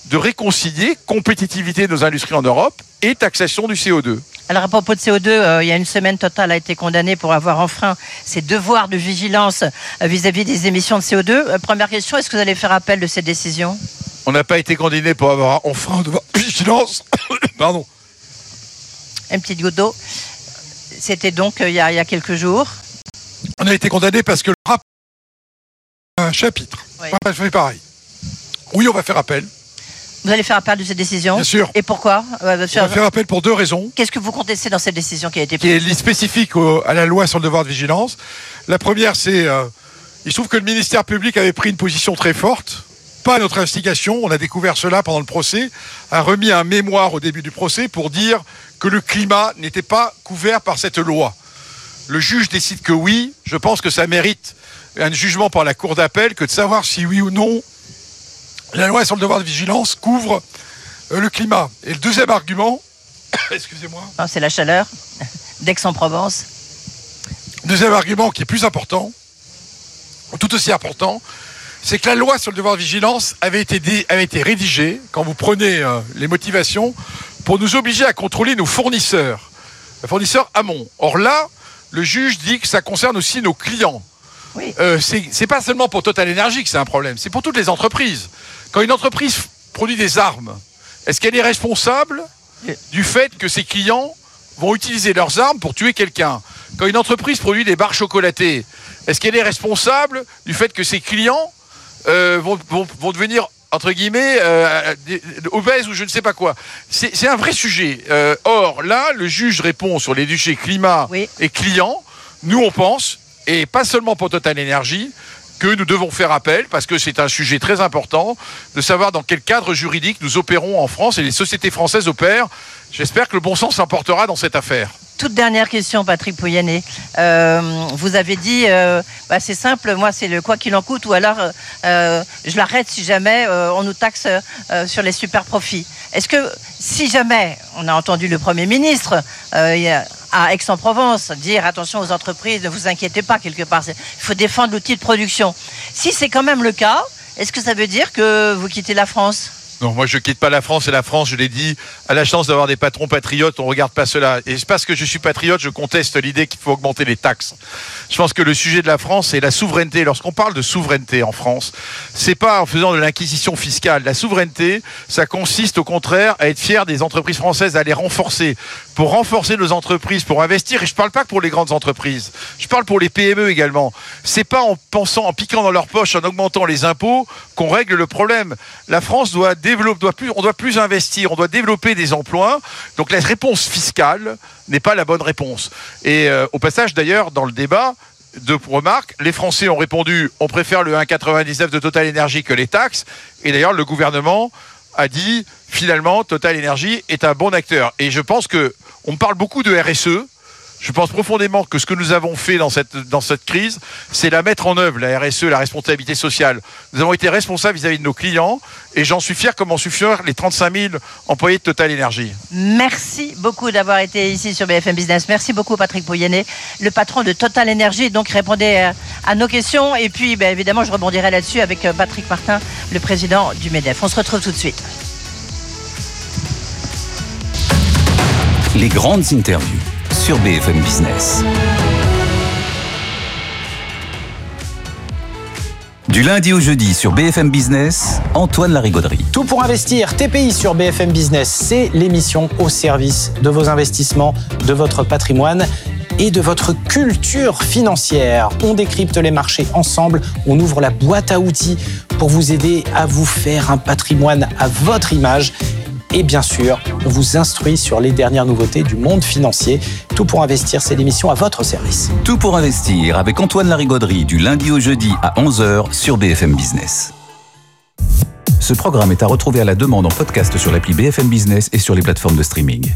de réconcilier compétitivité de nos industries en Europe et taxation du C O deux. Alors à propos de C O deux, euh, il y a une semaine, Total a été condamné pour avoir enfreint ses devoirs de vigilance euh, vis-à-vis des émissions de C O deux. Euh, première question, est-ce que vous allez faire appel de cette décision ? On n'a pas été condamné pour avoir enfreint un devoir de vigilance. Pardon. Une petite goutte d'eau. C'était donc euh, il, y a, il y a quelques jours. On a été condamné parce que le rapport un chapitre. Oui. On va faire pareil. Oui, on va faire appel. Vous allez faire appel de cette décision ? Bien sûr. Et pourquoi ? On va faire appel pour deux raisons. Qu'est-ce que vous contestez dans cette décision qui a été Qui prise ? est spécifique au, à la loi sur le devoir de vigilance. La première, c'est... Euh, il se trouve que le ministère public avait pris une position très forte. Pas à notre instigation, on a découvert cela pendant le procès, a remis un mémoire au début du procès pour dire que le climat n'était pas couvert par cette loi. Le juge décide que oui, je pense que ça mérite un jugement par la cour d'appel que de savoir si oui ou non la loi sur le devoir de vigilance couvre euh, le climat. Et le deuxième argument, excusez-moi. Non, c'est la chaleur d'Aix-en-Provence. Deuxième argument qui est plus important, tout aussi important, c'est que la loi sur le devoir de vigilance avait été, dé, avait été rédigée, quand vous prenez euh, les motivations, pour nous obliger à contrôler nos fournisseurs, les fournisseurs amont. Or là, le juge dit que ça concerne aussi nos clients. Oui. Euh, c'est, c'est pas seulement pour Total Energy que c'est un problème, c'est pour toutes les entreprises. Quand une entreprise produit des armes, est-ce qu'elle est responsable du fait que ses clients vont utiliser leurs armes pour tuer quelqu'un ? Quand une entreprise produit des barres chocolatées, est-ce qu'elle est responsable du fait que ses clients euh, vont, vont, vont devenir, entre guillemets, euh, obèses ou je ne sais pas quoi ? C'est, c'est un vrai sujet. Euh, or, là, le juge répond sur les déchets climat oui. et clients. Nous, on pense, et pas seulement pour Total Energy, que nous devons faire appel, parce que c'est un sujet très important, de savoir dans quel cadre juridique nous opérons en France et les sociétés françaises opèrent. J'espère que le bon sens s'emportera dans cette affaire. Toute dernière question, Patrick Pouyanné. Euh, vous avez dit, euh, bah c'est simple, moi c'est le quoi qu'il en coûte, ou alors euh, je l'arrête si jamais euh, on nous taxe euh, sur les super profits. Est-ce que si jamais, on a entendu le Premier ministre euh, à Aix-en-Provence dire attention aux entreprises, ne vous inquiétez pas quelque part, il faut défendre l'outil de production. Si c'est quand même le cas, est-ce que ça veut dire que vous quittez la France ? Non, moi je ne quitte pas la France, et la France, je l'ai dit, a la chance d'avoir des patrons patriotes, on ne regarde pas cela. Et parce que je suis patriote, je conteste l'idée qu'il faut augmenter les taxes. Je pense que le sujet de la France, c'est la souveraineté. Lorsqu'on parle de souveraineté en France, c'est pas en faisant de l'inquisition fiscale. La souveraineté, ça consiste au contraire à être fier des entreprises françaises, à les renforcer. Pour renforcer nos entreprises, pour investir, et je ne parle pas que pour les grandes entreprises, je parle pour les P M E également. C'est pas en pensant, en piquant dans leur poche, en augmentant les impôts, qu'on règle le problème. La France doit développer, doit plus, on doit plus investir, on doit développer des emplois. Donc la réponse fiscale n'est pas la bonne réponse. Et euh, au passage d'ailleurs, dans le débat, deux remarques, les Français ont répondu, on préfère le un virgule quatre-vingt-dix-neuf de Total Energy que les taxes. Et d'ailleurs, le gouvernement a dit, finalement, Total Energy est un bon acteur. Et je pense que on parle beaucoup de R S E. Je pense profondément que ce que nous avons fait dans cette, dans cette crise, c'est la mettre en œuvre, la R S E, la responsabilité sociale. Nous avons été responsables vis-à-vis de nos clients, et j'en suis fier comme en suis fier les trente-cinq mille employés de Total Energy. Merci beaucoup d'avoir été ici sur B F M Business. Merci beaucoup Patrick Pouyanné, le patron de Total Energy. Donc répondez à nos questions, et puis ben, évidemment je rebondirai là-dessus avec Patrick Martin, le président du MEDEF. On se retrouve tout de suite. Les grandes interviews sur B F M Business. Du lundi au jeudi sur B F M Business, Antoine Larigauderie. Tout pour investir, T P I sur B F M Business, c'est l'émission au service de vos investissements, de votre patrimoine et de votre culture financière. On décrypte les marchés ensemble, on ouvre la boîte à outils pour vous aider à vous faire un patrimoine à votre image. Et bien sûr, on vous instruit sur les dernières nouveautés du monde financier. Tout pour investir, c'est l'émission à votre service. Tout pour investir avec Antoine Larigauderie du lundi au jeudi à onze heures sur B F M Business. Ce programme est à retrouver à la demande en podcast sur l'appli B F M Business et sur les plateformes de streaming.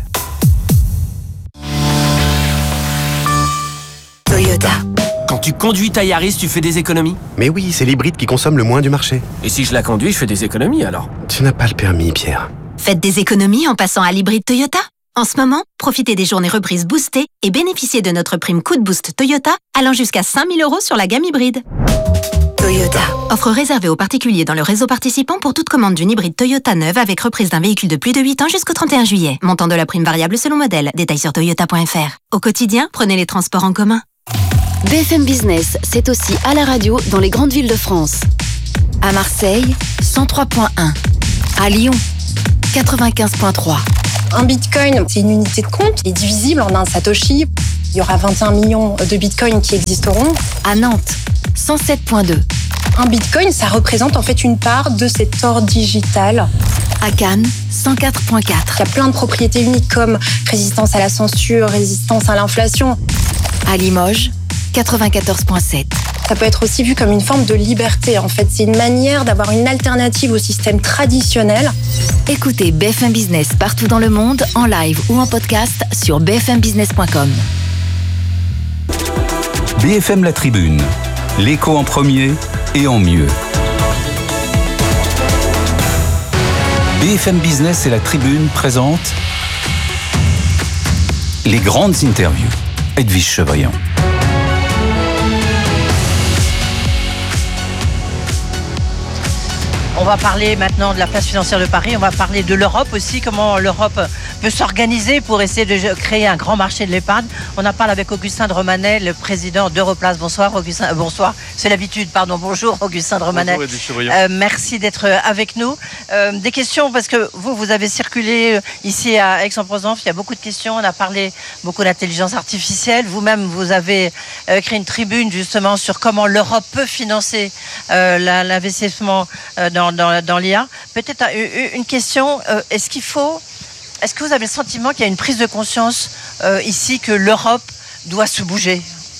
Toyota. Quand tu conduis ta Yaris, tu fais des économies ? Mais oui, c'est l'hybride qui consomme le moins du marché. Et si je la conduis, je fais des économies alors ? Tu n'as pas le permis, Pierre. Faites des économies en passant à l'hybride Toyota. En ce moment, profitez des journées reprises boostées et bénéficiez de notre prime coup de boost Toyota allant jusqu'à cinq mille euros sur la gamme hybride. Toyota. Toyota. Offre réservée aux particuliers dans le réseau participant pour toute commande d'une hybride Toyota neuve avec reprise d'un véhicule de plus de huit ans jusqu'au trente et un juillet. Montant de la prime variable selon modèle. Détails sur toyota point f r. Au quotidien, prenez les transports en commun. B F M Business, c'est aussi à la radio dans les grandes villes de France. À Marseille, cent trois point un. À Lyon, quatre-vingt-quinze point trois. Un bitcoin, c'est une unité de compte, il est divisible en un satoshi. Il y aura vingt et un millions de bitcoins qui existeront. À Nantes, cent sept point deux. Un bitcoin, ça représente en fait une part de cet or digital. À Cannes, cent quatre point quatre. Il y a plein de propriétés uniques comme résistance à la censure, résistance à l'inflation. À Limoges, quatre-vingt-quatorze point sept. Ça peut être aussi vu comme une forme de liberté. En fait, c'est une manière d'avoir une alternative au système traditionnel. Écoutez B F M Business partout dans le monde, en live ou en podcast sur b f m business point com. B F M La Tribune, l'écho en premier et en mieux. B F M Business et La Tribune présentent les grandes interviews. Edwige Chevrillon. On va parler maintenant de la place financière de Paris, on va parler de l'Europe aussi, comment l'Europe peut s'organiser pour essayer de créer un grand marché de l'épargne. On en parle avec Augustin de Romanet, le président d'Europlace. Bonsoir Augustin, euh, bonsoir, c'est l'habitude, pardon, bonjour Augustin de Romanet. Bonjour, euh, merci d'être avec nous. Euh, des questions, parce que vous, vous avez circulé ici à Aix-en-Provence, il y a beaucoup de questions, on a parlé beaucoup d'intelligence artificielle. Vous-même, vous avez euh, créé une tribune justement sur comment l'Europe peut financer euh, la, l'investissement euh, dans Dans, dans l'I A. Peut-être une question, euh, est-ce qu'il faut, est-ce que vous avez le sentiment qu'il y a une prise de conscience euh, ici que l'Europe doit se bouger?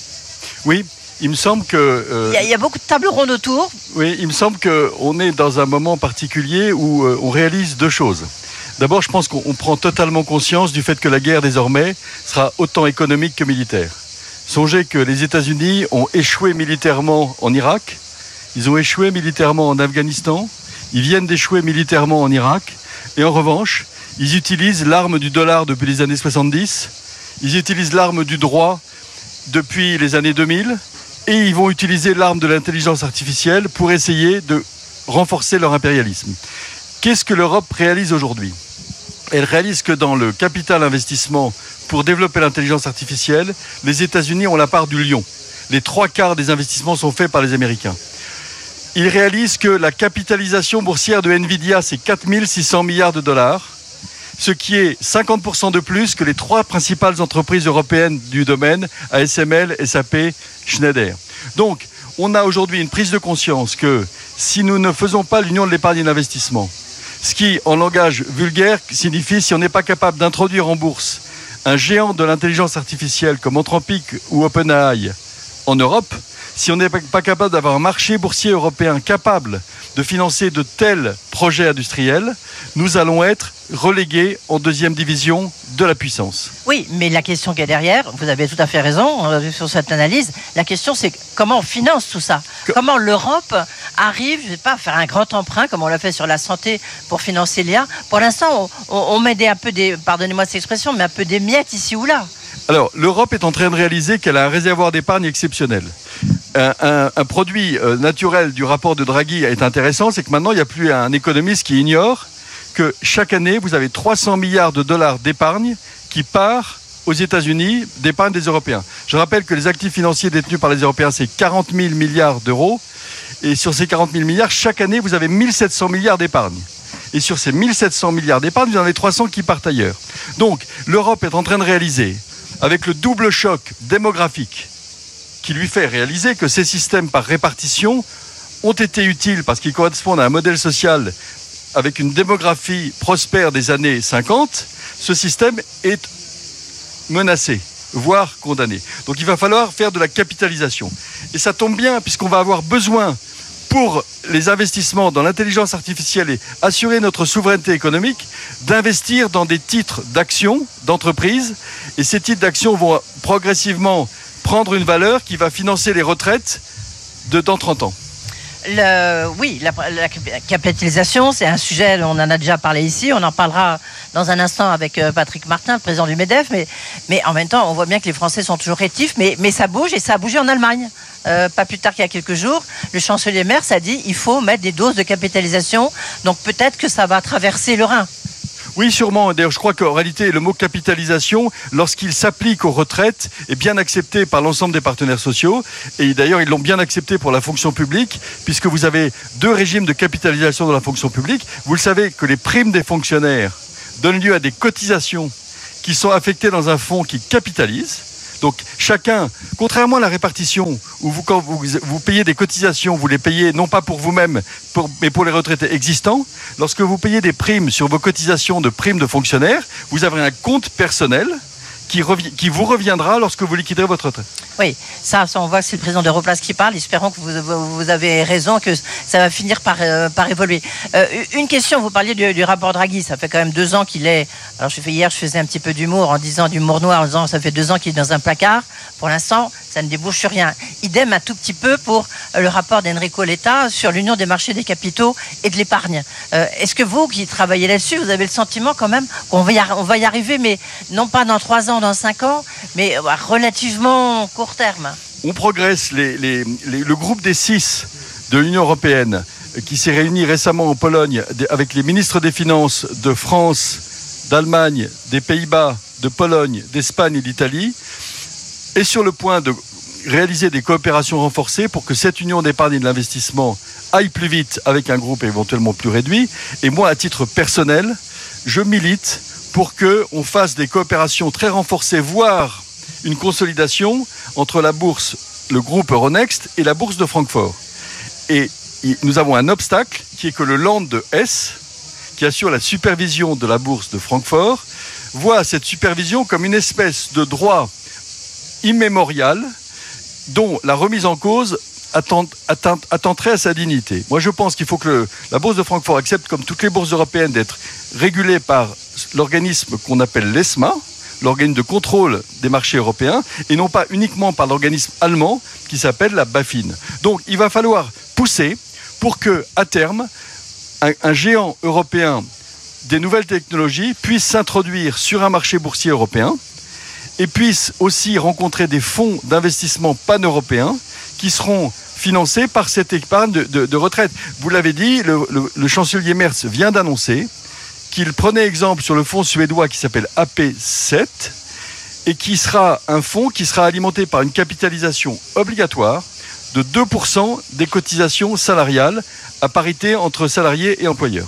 Oui, il me semble que... Euh, il, y a, il y a beaucoup de tables rondes autour. Oui, il me semble qu'on est dans un moment particulier où euh, on réalise deux choses. D'abord, je pense qu'on prend totalement conscience du fait que la guerre désormais sera autant économique que militaire. Songez que les États-Unis ont échoué militairement en Irak, ils ont échoué militairement en Afghanistan, ils viennent d'échouer militairement en Irak, et en revanche, ils utilisent l'arme du dollar depuis les années soixante-dix, ils utilisent l'arme du droit depuis les années deux mille, et ils vont utiliser l'arme de l'intelligence artificielle pour essayer de renforcer leur impérialisme. Qu'est-ce que l'Europe réalise aujourd'hui ? Elle réalise que dans le capital investissement pour développer l'intelligence artificielle, les États-Unis ont la part du lion. Les trois quarts des investissements sont faits par les Américains. Ils réalisent que la capitalisation boursière de Nvidia, c'est quatre mille six cents milliards de dollars, ce qui est cinquante pour cent de plus que les trois principales entreprises européennes du domaine, A S M L, S A P, Schneider. Donc, on a aujourd'hui une prise de conscience que si nous ne faisons pas l'union de l'épargne et de l'investissement, ce qui, en langage vulgaire, signifie si on n'est pas capable d'introduire en bourse un géant de l'intelligence artificielle comme Anthropic ou OpenAI en Europe, si on n'est pas capable d'avoir un marché boursier européen capable de financer de tels projets industriels, nous allons être relégués en deuxième division de la puissance. Oui, mais la question qui est derrière, vous avez tout à fait raison sur cette analyse, la question c'est comment on finance tout ça ? Comment l'Europe arrive, je ne sais pas, à faire un grand emprunt comme on l'a fait sur la santé pour financer l'I A ? Pour l'instant, on, on met des, un peu des, pardonnez-moi cette expression, mais un peu des miettes ici ou là. Alors, l'Europe est en train de réaliser qu'elle a un réservoir d'épargne exceptionnel. Un, un, un produit euh, naturel du rapport de Draghi est intéressant, c'est que maintenant, il n'y a plus un économiste qui ignore que chaque année, vous avez trois cents milliards de dollars d'épargne qui part aux États-Unis d'épargne des Européens. Je rappelle que les actifs financiers détenus par les Européens, c'est quarante mille milliards d'euros. Et sur ces quarante mille milliards, chaque année, vous avez mille sept cents milliards d'épargne. Et sur ces mille sept cents milliards d'épargne, vous en avez trois cents qui partent ailleurs. Donc, l'Europe est en train de réaliser, avec le double choc démographique, qui lui fait réaliser que ces systèmes par répartition ont été utiles parce qu'ils correspondent à un modèle social avec une démographie prospère des années cinquante, ce système est menacé, voire condamné. Donc il va falloir faire de la capitalisation. Et ça tombe bien puisqu'on va avoir besoin pour les investissements dans l'intelligence artificielle et assurer notre souveraineté économique, d'investir dans des titres d'actions d'entreprises. Et ces titres d'actions vont progressivement prendre une valeur qui va financer les retraites de dans trente ans. Le, oui, la, la capitalisation, c'est un sujet, on en a déjà parlé ici, on en parlera dans un instant avec Patrick Martin, le président du MEDEF, mais, mais en même temps, on voit bien que les Français sont toujours rétifs, mais, mais ça bouge et ça a bougé en Allemagne. euh, pas plus tard qu'il y a quelques jours, le chancelier Merz a dit il faut mettre des doses de capitalisation. Donc peut-être que ça va traverser le Rhin. Oui, sûrement. D'ailleurs, je crois qu'en réalité, le mot capitalisation, lorsqu'il s'applique aux retraites, est bien accepté par l'ensemble des partenaires sociaux. Et d'ailleurs, ils l'ont bien accepté pour la fonction publique, puisque vous avez deux régimes de capitalisation dans la fonction publique. Vous le savez que les primes des fonctionnaires donnent lieu à des cotisations qui sont affectées dans un fonds qui capitalise. Donc chacun, contrairement à la répartition, où vous, quand vous, vous payez des cotisations, vous les payez non pas pour vous-même, pour, mais pour les retraités existants, lorsque vous payez des primes sur vos cotisations de primes de fonctionnaires, vous avez un compte personnel qui, revi- qui vous reviendra lorsque vous liquiderez votre retraite. Oui, ça, ça on voit que c'est le président d'Europlace qui parle. Espérons que vous, vous avez raison, que ça va finir par, euh, par évoluer. Euh, une question, vous parliez du, du rapport Draghi. Ça fait quand même deux ans qu'il est... Alors je fais, hier, je faisais un petit peu d'humour en disant d'humour noir, en disant ça fait deux ans qu'il est dans un placard. Pour l'instant, ça ne débouche sur rien. Idem un tout petit peu pour le rapport d'Enrico Letta sur l'union des marchés des capitaux et de l'épargne. Euh, est-ce que vous, qui travaillez là-dessus, vous avez le sentiment quand même qu'on va y, ar- on va y arriver, mais non pas dans trois ans, dans cinq ans, mais à relativement court terme? On progresse. Les, les, les, le groupe des six de l'Union européenne, qui s'est réuni récemment en Pologne avec les ministres des Finances de France, d'Allemagne, des Pays-Bas, de Pologne, d'Espagne et d'Italie, est sur le point de réaliser des coopérations renforcées pour que cette union d'épargne et de l'investissement aille plus vite avec un groupe éventuellement plus réduit. Et moi, à titre personnel, je milite pour qu'on fasse des coopérations très renforcées, voire une consolidation entre la bourse, le groupe Euronext et la bourse de Francfort. Et nous avons un obstacle qui est que le Land de Hesse, qui assure la supervision de la bourse de Francfort, voit cette supervision comme une espèce de droit immémorial dont la remise en cause attenterait à sa dignité. Moi, je pense qu'il faut que le, la bourse de Francfort accepte, comme toutes les bourses européennes, d'être régulée par l'organisme qu'on appelle l'ESMA, l'organe de contrôle des marchés européens, et non pas uniquement par l'organisme allemand qui s'appelle la BaFin. Donc, il va falloir pousser pour que, à terme, un, un géant européen des nouvelles technologies puisse s'introduire sur un marché boursier européen et puisse aussi rencontrer des fonds d'investissement pan-européens qui seront financés par cette épargne de, de, de retraite. Vous l'avez dit, le, le, le chancelier Merz vient d'annoncer qu'il prenait exemple sur le fonds suédois qui s'appelle A P sept et qui sera un fonds qui sera alimenté par une capitalisation obligatoire de deux pour cent des cotisations salariales à parité entre salariés et employeurs.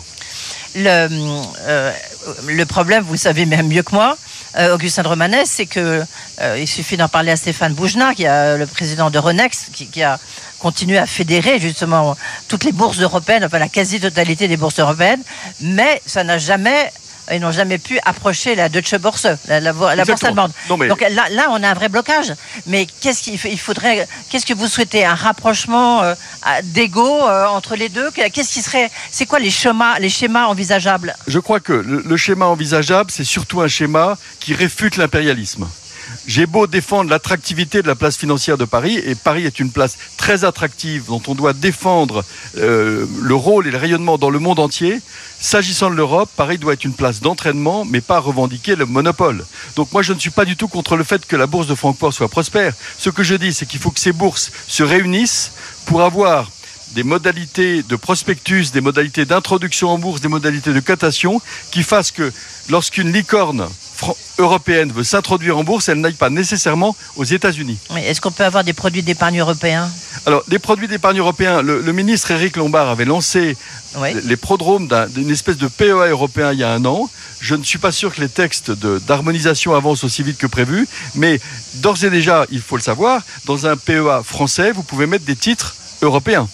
Le, euh, le problème, vous le savez même mieux que moi, euh, Augustin de Romanet, c'est que euh, il suffit d'en parler à Stéphane Boujna, qui est le président de Renex, qui, qui a continué à fédérer justement toutes les bourses européennes, enfin la quasi-totalité des bourses européennes, mais ça n'a jamais... Ils n'ont jamais pu approcher la Deutsche Börse, la, la, la bourse allemande. Non, mais... Donc là, là, on a un vrai blocage. Mais qu'est-ce qu'il il faudrait, qu'est-ce que vous souhaitez, un rapprochement euh, d'ego euh, entre les deux? Qu'est-ce qui serait, c'est quoi les schémas, les schémas envisageables? Je crois que le, le schéma envisageable, c'est surtout un schéma qui réfute l'impérialisme. J'ai beau défendre l'attractivité de la place financière de Paris, et Paris est une place très attractive dont on doit défendre euh, le rôle et le rayonnement dans le monde entier. S'agissant de l'Europe, Paris doit être une place d'entraînement, mais pas revendiquer le monopole. Donc moi, je ne suis pas du tout contre le fait que la bourse de Francfort soit prospère. Ce que je dis, c'est qu'il faut que ces bourses se réunissent pour avoir des modalités de prospectus, des modalités d'introduction en bourse, des modalités de cotation qui fassent que lorsqu'une licorne européenne veut s'introduire en bourse, elle n'aille pas nécessairement aux États-Unis. Mais est-ce qu'on peut avoir des produits d'épargne européens? Alors, des produits d'épargne européens, le, le ministre Éric Lombard avait lancé oui. les prodromes d'un, d'une espèce de P E A européen il y a un an. Je ne suis pas sûr que les textes de, d'harmonisation avancent aussi vite que prévu, mais d'ores et déjà, il faut le savoir, dans un P E A français, vous pouvez mettre des titres européens.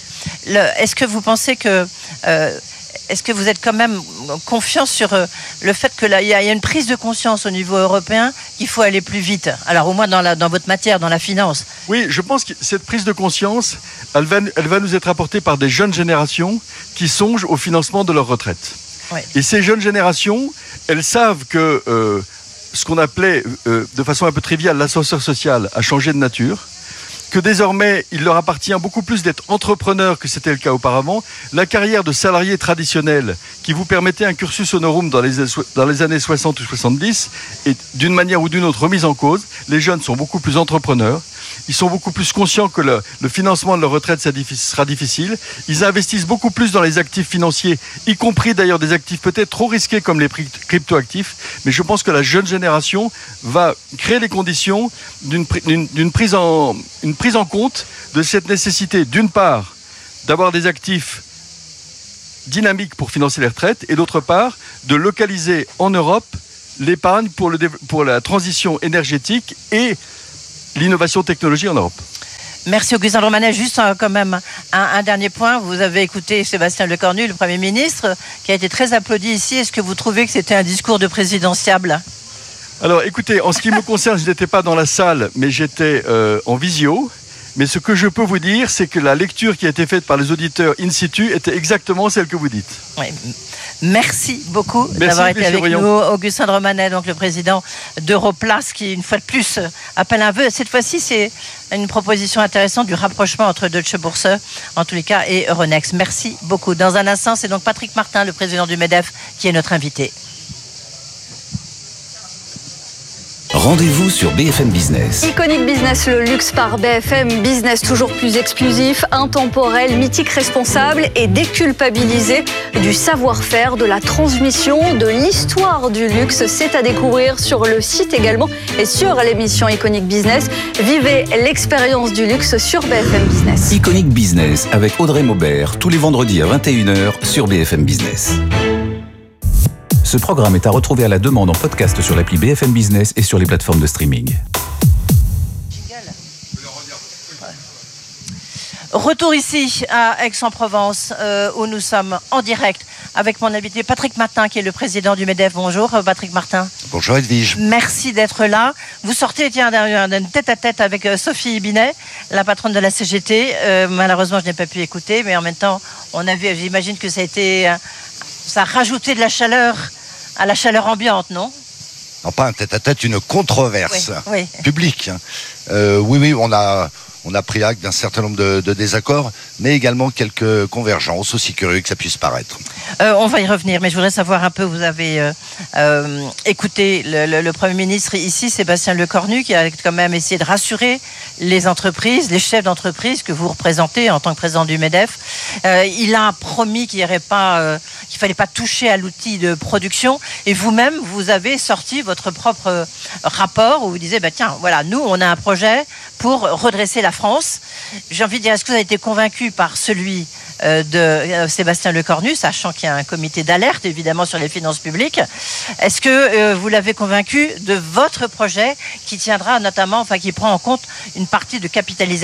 Le, est-ce que vous pensez que... Euh, Est-ce que vous êtes quand même confiant sur le fait qu'il y a une prise de conscience au niveau européen qu'il faut aller plus vite? Alors au moins dans, la, dans votre matière, dans la finance. Oui, je pense que cette prise de conscience, elle va, elle va nous être apportée par des jeunes générations qui songent au financement de leur retraite. Oui. Et ces jeunes générations, elles savent que euh, ce qu'on appelait euh, de façon un peu triviale l'ascenseur social a changé de nature, que désormais, il leur appartient beaucoup plus d'être entrepreneurs que c'était le cas auparavant. La carrière de salarié traditionnel qui vous permettait un cursus honorum dans les, dans les années soixante ou soixante-dix est d'une manière ou d'une autre remise en cause. Les jeunes sont beaucoup plus entrepreneurs Ils sont beaucoup plus conscients que le, le financement de leur retraite ça diffi- sera difficile. Ils investissent beaucoup plus dans les actifs financiers, y compris d'ailleurs des actifs peut-être trop risqués comme les pri- cryptoactifs. Mais je pense que la jeune génération va créer les conditions d'une, pri- d'une, d'une prise en, une prise en compte de cette nécessité, d'une part, d'avoir des actifs dynamiques pour financer les retraites et d'autre part, de localiser en Europe l'épargne pour, le, pour la transition énergétique et l'innovation technologique en Europe. Merci Augustin de Romanet. Juste euh, quand même un, un dernier point. Vous avez écouté Sébastien Lecornu, le Premier ministre, qui a été très applaudi ici. Est-ce que vous trouvez que c'était un discours de présidentiable ? Alors écoutez, en ce qui me concerne, je n'étais pas dans la salle, mais j'étais euh, en visio. Mais ce que je peux vous dire, c'est que la lecture qui a été faite par les auditeurs in situ était exactement celle que vous dites. Oui. Merci beaucoup Merci, d'avoir été avec Briand. nous. Augustin de Romanet, donc le président d'Europlace, qui une fois de plus appelle un vœu. Cette fois-ci, c'est une proposition intéressante du rapprochement entre Deutsche Börse, en tous les cas, et Euronext. Merci beaucoup. Dans un instant, c'est donc Patrick Martin, le président du MEDEF, qui est notre invité. Rendez-vous sur B F M Business. Iconic Business, le luxe par B F M Business, toujours plus exclusif, intemporel, mythique, responsable et déculpabilisé du savoir-faire, de la transmission, de l'histoire du luxe. C'est à découvrir sur le site également et sur l'émission Iconic Business. Vivez l'expérience du luxe sur B F M Business. Iconic Business avec Audrey Maubert, tous les vendredis à vingt et une heures sur B F M Business. Ce programme est à retrouver à la demande en podcast sur l'appli B F M Business et sur les plateformes de streaming. Retour ici à Aix-en-Provence, euh, où nous sommes en direct avec mon invité Patrick Martin, qui est le président du MEDEF. Bonjour Patrick Martin. Bonjour Edwige. Merci d'être là. Vous sortez tiens, d'un, d'un tête-à-tête avec euh, Sophie Binet, la patronne de la C G T. Euh, malheureusement, je n'ai pas pu écouter, mais en même temps, on a vu, j'imagine que ça a été, euh, ça a rajouté de la chaleur à la chaleur ambiante, non ? Non, pas un tête-à-tête, une controverse oui, oui. publique. Euh, oui, oui, on a, on a pris acte d'un certain nombre de, de désaccords, mais également quelques convergences, aussi curieux que ça puisse paraître. Euh, on va y revenir, mais je voudrais savoir un peu, vous avez euh, euh, écouté le, le, le Premier ministre ici, Sébastien Lecornu, qui a quand même essayé de rassurer les entreprises, les chefs d'entreprise que vous représentez en tant que président du MEDEF. Euh, il a promis qu'il y aurait pas, euh, qu'il fallait pas toucher à l'outil de production, et vous-même, vous avez sorti votre propre rapport où vous disiez, bah, tiens, voilà, nous, on a un projet pour redresser la France. J'ai envie de dire, est-ce que vous avez été convaincu par celui euh, de euh, Sébastien Lecornu, sachant qu'il y a un comité d'alerte, évidemment, sur les finances publiques. Est-ce que euh, vous l'avez convaincu de votre projet qui tiendra notamment, enfin, qui prend en compte une partie de capitalisation ?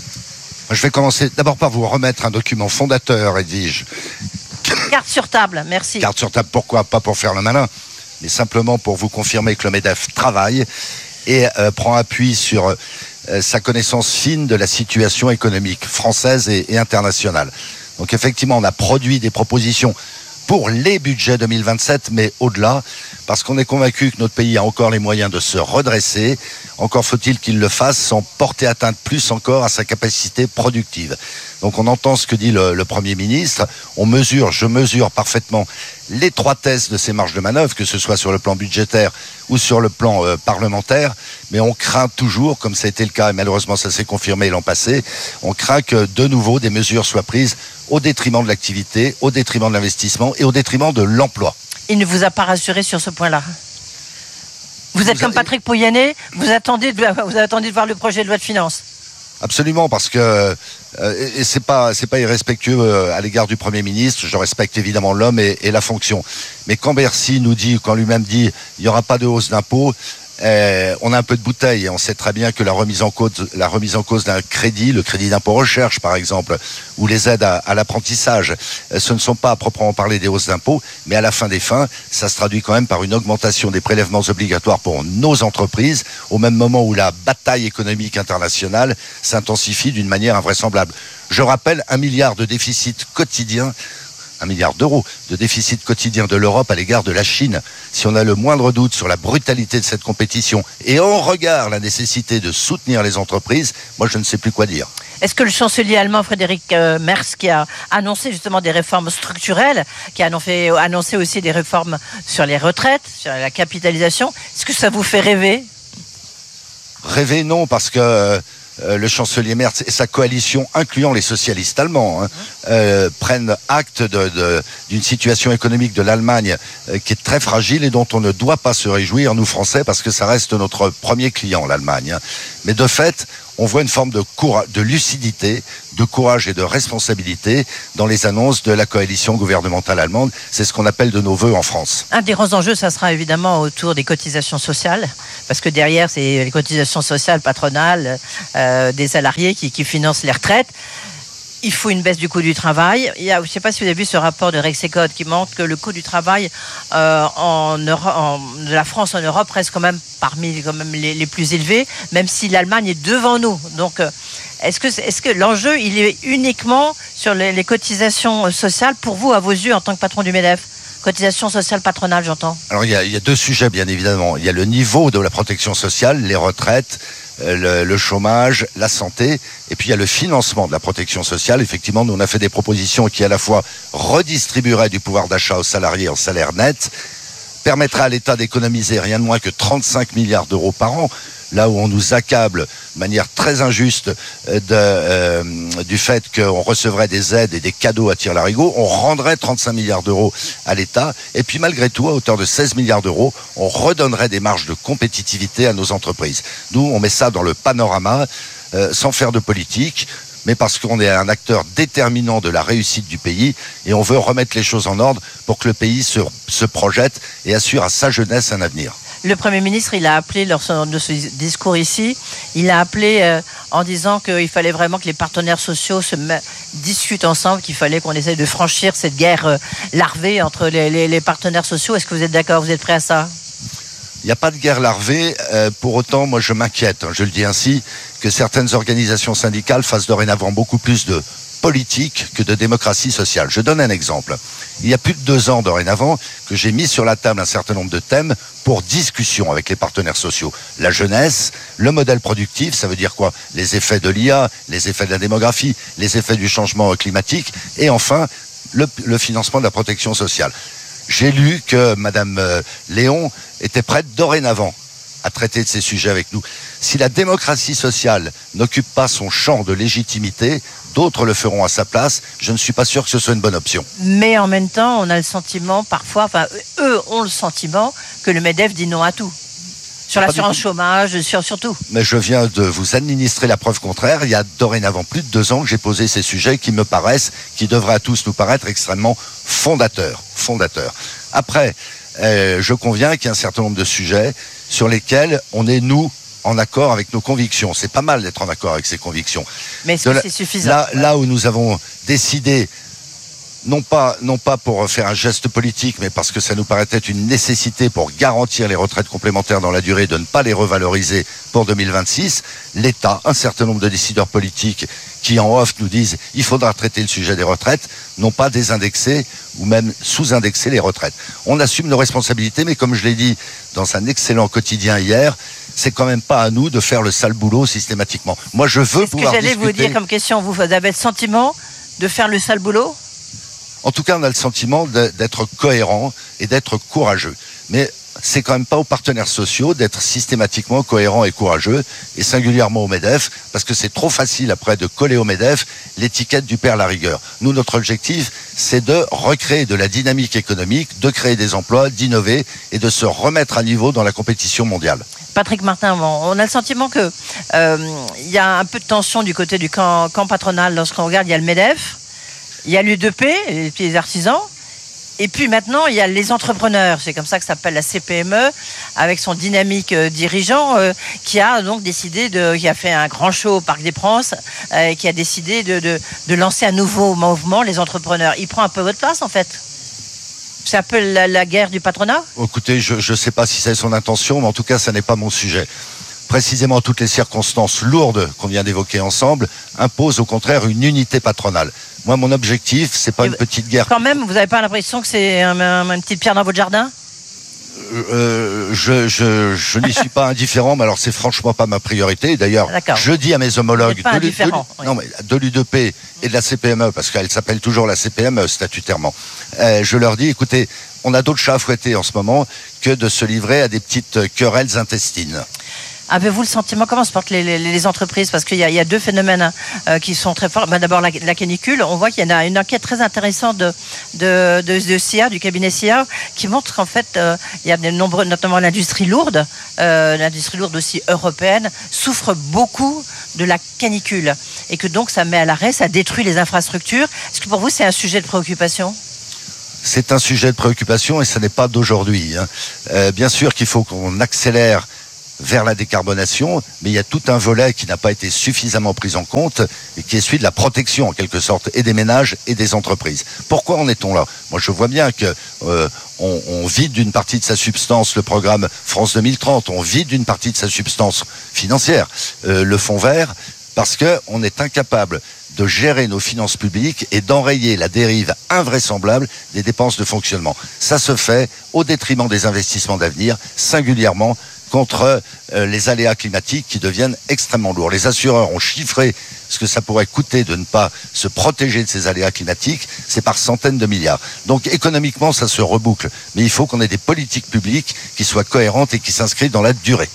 Je vais commencer d'abord par vous remettre un document fondateur, Edwige. Carte sur table, merci. Carte sur table, pourquoi ? Pas pour faire le malin, mais simplement pour vous confirmer que le MEDEF travaille et euh, prend appui sur euh, sa connaissance fine de la situation économique française et, et internationale. Donc effectivement, on a produit des propositions pour les budgets deux mille vingt-sept, mais au-delà, parce qu'on est convaincu que notre pays a encore les moyens de se redresser. Encore faut-il qu'il le fasse sans porter atteinte plus encore à sa capacité productive. Donc on entend ce que dit le, le Premier ministre, on mesure, je mesure parfaitement l'étroitesse de ces marges de manœuvre, que ce soit sur le plan budgétaire ou sur le plan euh, parlementaire, mais on craint toujours, comme ça a été le cas, et malheureusement ça s'est confirmé l'an passé, on craint que de nouveau des mesures soient prises au détriment de l'activité, au détriment de l'investissement et au détriment de l'emploi. Il ne vous a pas rassuré sur ce point-là ? Vous êtes vous comme avez... Patrick Pouyanné, vous attendez, de, vous attendez de voir le projet de loi de finances ? Absolument, parce que euh, et c'est pas c'est pas irrespectueux euh, à l'égard du Premier ministre. Je respecte évidemment l'homme et, et la fonction. Mais quand Bercy nous dit, quand lui-même dit, il n'y aura pas de hausse d'impôts, euh, on a un peu de bouteille. Et on sait très bien que la remise en cause, la remise en cause d'un crédit, le crédit d'impôt recherche par exemple, ou les aides à, à l'apprentissage, euh, ce ne sont pas à proprement parler des hausses d'impôts, mais à la fin des fins, ça se traduit quand même par une augmentation des prélèvements obligatoires pour nos entreprises, au même moment où la bataille économique internationale s'intensifie d'une manière invraisemblable. Je rappelle un milliard de déficit quotidien, un milliard d'euros de déficit quotidien de l'Europe à l'égard de la Chine. Si on a le moindre doute sur la brutalité de cette compétition et en regard la nécessité de soutenir les entreprises, moi je ne sais plus quoi dire. Est-ce que le chancelier allemand Frédéric Merz, qui a annoncé justement des réformes structurelles, qui a annoncé, annoncé aussi des réformes sur les retraites, sur la capitalisation, est-ce que ça vous fait rêver ? Rêver, non, parce que euh, le chancelier Merz et sa coalition, incluant les socialistes allemands, hein, euh, prennent acte de, de, d'une situation économique de l'Allemagne euh, qui est très fragile et dont on ne doit pas se réjouir, nous Français, parce que ça reste notre premier client, l'Allemagne. Hein. Mais de fait, on voit une forme de, courage, de lucidité, de courage et de responsabilité dans les annonces de la coalition gouvernementale allemande. C'est ce qu'on appelle de nos voeux en France. Un des grands enjeux, ça sera évidemment autour des cotisations sociales, parce que derrière, c'est les cotisations sociales patronales euh, des salariés qui, qui financent les retraites. Il faut une baisse du coût du travail. Il y a, je ne sais pas si vous avez vu ce rapport de Rexecode qui montre que le coût du travail euh, en Europe, en, de la France en Europe reste quand même parmi quand même les, les plus élevés, même si l'Allemagne est devant nous. Donc, euh, est-ce que, est-ce que l'enjeu, il est uniquement sur les, les cotisations sociales pour vous, à vos yeux, en tant que patron du MEDEF ? Cotisation sociale patronale, j'entends. Alors, il y, a, il y a deux sujets, bien évidemment. Il y a le niveau de la protection sociale, les retraites, le, le chômage, la santé, et puis il y a le financement de la protection sociale. Effectivement, nous, on a fait des propositions qui, à la fois, redistribueraient du pouvoir d'achat aux salariés en salaire net, permettraient à l'État d'économiser rien de moins que trente-cinq milliards d'euros par an, là où on nous accable de manière très injuste de, euh, du fait qu'on recevrait des aides et des cadeaux à tire-larigot, on rendrait trente-cinq milliards d'euros à l'État, et puis malgré tout, à hauteur de seize milliards d'euros, on redonnerait des marges de compétitivité à nos entreprises. Nous, on met ça dans le panorama, euh, sans faire de politique, mais parce qu'on est un acteur déterminant de la réussite du pays, et on veut remettre les choses en ordre pour que le pays se, se projette et assure à sa jeunesse un avenir. Le Premier ministre, il a appelé, lors de ce discours ici, il a appelé euh, en disant qu'il fallait vraiment que les partenaires sociaux se met, discutent ensemble, qu'il fallait qu'on essaye de franchir cette guerre euh, larvée entre les, les, les partenaires sociaux. Est-ce que vous êtes d'accord, vous êtes prêt à ça ? Il n'y a pas de guerre larvée. Euh, pour autant, moi, je m'inquiète, hein, je le dis ainsi, que certaines organisations syndicales fassent dorénavant beaucoup plus de politique que de démocratie sociale. Je donne un exemple. Il y a plus de deux ans dorénavant que j'ai mis sur la table un certain nombre de thèmes pour discussion avec les partenaires sociaux. La jeunesse, le modèle productif, ça veut dire quoi ? Les effets de l'I A, les effets de la démographie, les effets du changement climatique et enfin le, le financement de la protection sociale. J'ai lu que Madame Léon était prête dorénavant à traiter de ces sujets avec nous. Si la démocratie sociale n'occupe pas son champ de légitimité, d'autres le feront à sa place. Je ne suis pas sûr que ce soit une bonne option. Mais en même temps, on a le sentiment parfois, enfin eux ont le sentiment que le MEDEF dit non à tout. Sur l'assurance chômage, sur, sur tout. Mais je viens de vous administrer la preuve contraire. Il y a dorénavant plus de deux ans que j'ai posé ces sujets qui me paraissent, qui devraient à tous nous paraître extrêmement fondateurs. fondateurs. Après, euh, je conviens qu'il y a un certain nombre de sujets sur lesquels on est, nous, en accord avec nos convictions. C'est pas mal d'être en accord avec ses convictions. Mais est-ce que c'est suffisant ? Là, là où nous avons décidé, non pas, non pas pour faire un geste politique, mais parce que ça nous paraissait une nécessité pour garantir les retraites complémentaires dans la durée, de ne pas les revaloriser pour deux mille vingt-six, l'État, un certain nombre de décideurs politiques qui en off nous disent il faudra traiter le sujet des retraites, non pas désindexer ou même sous-indexer les retraites. On assume nos responsabilités, mais comme je l'ai dit dans un excellent quotidien hier, c'est quand même pas à nous de faire le sale boulot systématiquement. Moi, je veux pouvoir discuter... C'est ce que j'allais vous dire comme question. Vous avez le sentiment de faire le sale boulot ? En tout cas, on a le sentiment de, d'être cohérent et d'être courageux. Mais c'est quand même pas aux partenaires sociaux d'être systématiquement cohérents et courageux, et singulièrement au MEDEF, parce que c'est trop facile après de coller au MEDEF l'étiquette du père Larigueur. Nous, notre objectif, c'est de recréer de la dynamique économique, de créer des emplois, d'innover et de se remettre à niveau dans la compétition mondiale. Patrick Martin, on a le sentiment que euh, y a un peu de tension du côté du camp, camp patronal. Lorsqu'on regarde, il y a le MEDEF, il y a l'U deux P, les petits artisans, et puis maintenant, il y a les entrepreneurs. C'est comme ça que ça s'appelle la C P M E, avec son dynamique euh, dirigeant, euh, qui a donc décidé, de, qui a fait un grand show au Parc des Princes, euh, qui a décidé de, de, de lancer un nouveau mouvement, les entrepreneurs. Il prend un peu votre place, en fait. C'est un peu la, la guerre du patronat ? Écoutez, je ne sais pas si c'est son intention, mais en tout cas, ça n'est pas mon sujet. Précisément, toutes les circonstances lourdes qu'on vient d'évoquer ensemble imposent au contraire une unité patronale. Moi, mon objectif, c'est pas Et une petite guerre. Quand même, vous n'avez pas l'impression que c'est un, un, une petite pierre dans votre jardin ? euh, Je, je, je n'y suis pas indifférent, mais alors c'est franchement pas ma priorité. D'ailleurs, D'accord. je dis à mes homologues de, l'U, de, oui. non, mais de l'U deux P et de la C P M E, parce qu'elle s'appelle toujours la C P M E statutairement, euh, je leur dis, écoutez, on a d'autres chats à fouetter en ce moment que de se livrer à des petites querelles intestines. Avez-vous le sentiment, comment se portent les, les, les entreprises? Parce qu'il y, y a deux phénomènes hein, euh, qui sont très forts. Ben, d'abord, la, la canicule. On voit qu'il y en a une enquête très intéressante de, de, de, de S I A, du cabinet S I A, qui montre qu'en fait, euh, il y a de nombreux, notamment l'industrie lourde, euh, l'industrie lourde aussi européenne, souffre beaucoup de la canicule. Et que donc, ça met à l'arrêt, ça détruit les infrastructures. Est-ce que pour vous, c'est un sujet de préoccupation? C'est un sujet de préoccupation et ce n'est pas d'aujourd'hui. Hein. Euh, bien sûr qu'il faut qu'on accélère vers la décarbonation, mais il y a tout un volet qui n'a pas été suffisamment pris en compte et qui est celui de la protection en quelque sorte et des ménages et des entreprises. Pourquoi en est-on là? Moi je vois bien que euh, on, on vide d'une partie de sa substance le programme France deux mille trente, on vide d'une partie de sa substance financière euh, le fonds vert parce qu'on est incapable de gérer nos finances publiques et d'enrayer la dérive invraisemblable des dépenses de fonctionnement. Ça se fait au détriment des investissements d'avenir, singulièrement contre euh, les aléas climatiques qui deviennent extrêmement lourds. Les assureurs ont chiffré ce que ça pourrait coûter de ne pas se protéger de ces aléas climatiques, c'est par centaines de milliards. Donc économiquement, ça se reboucle. Mais il faut qu'on ait des politiques publiques qui soient cohérentes et qui s'inscrivent dans la durée.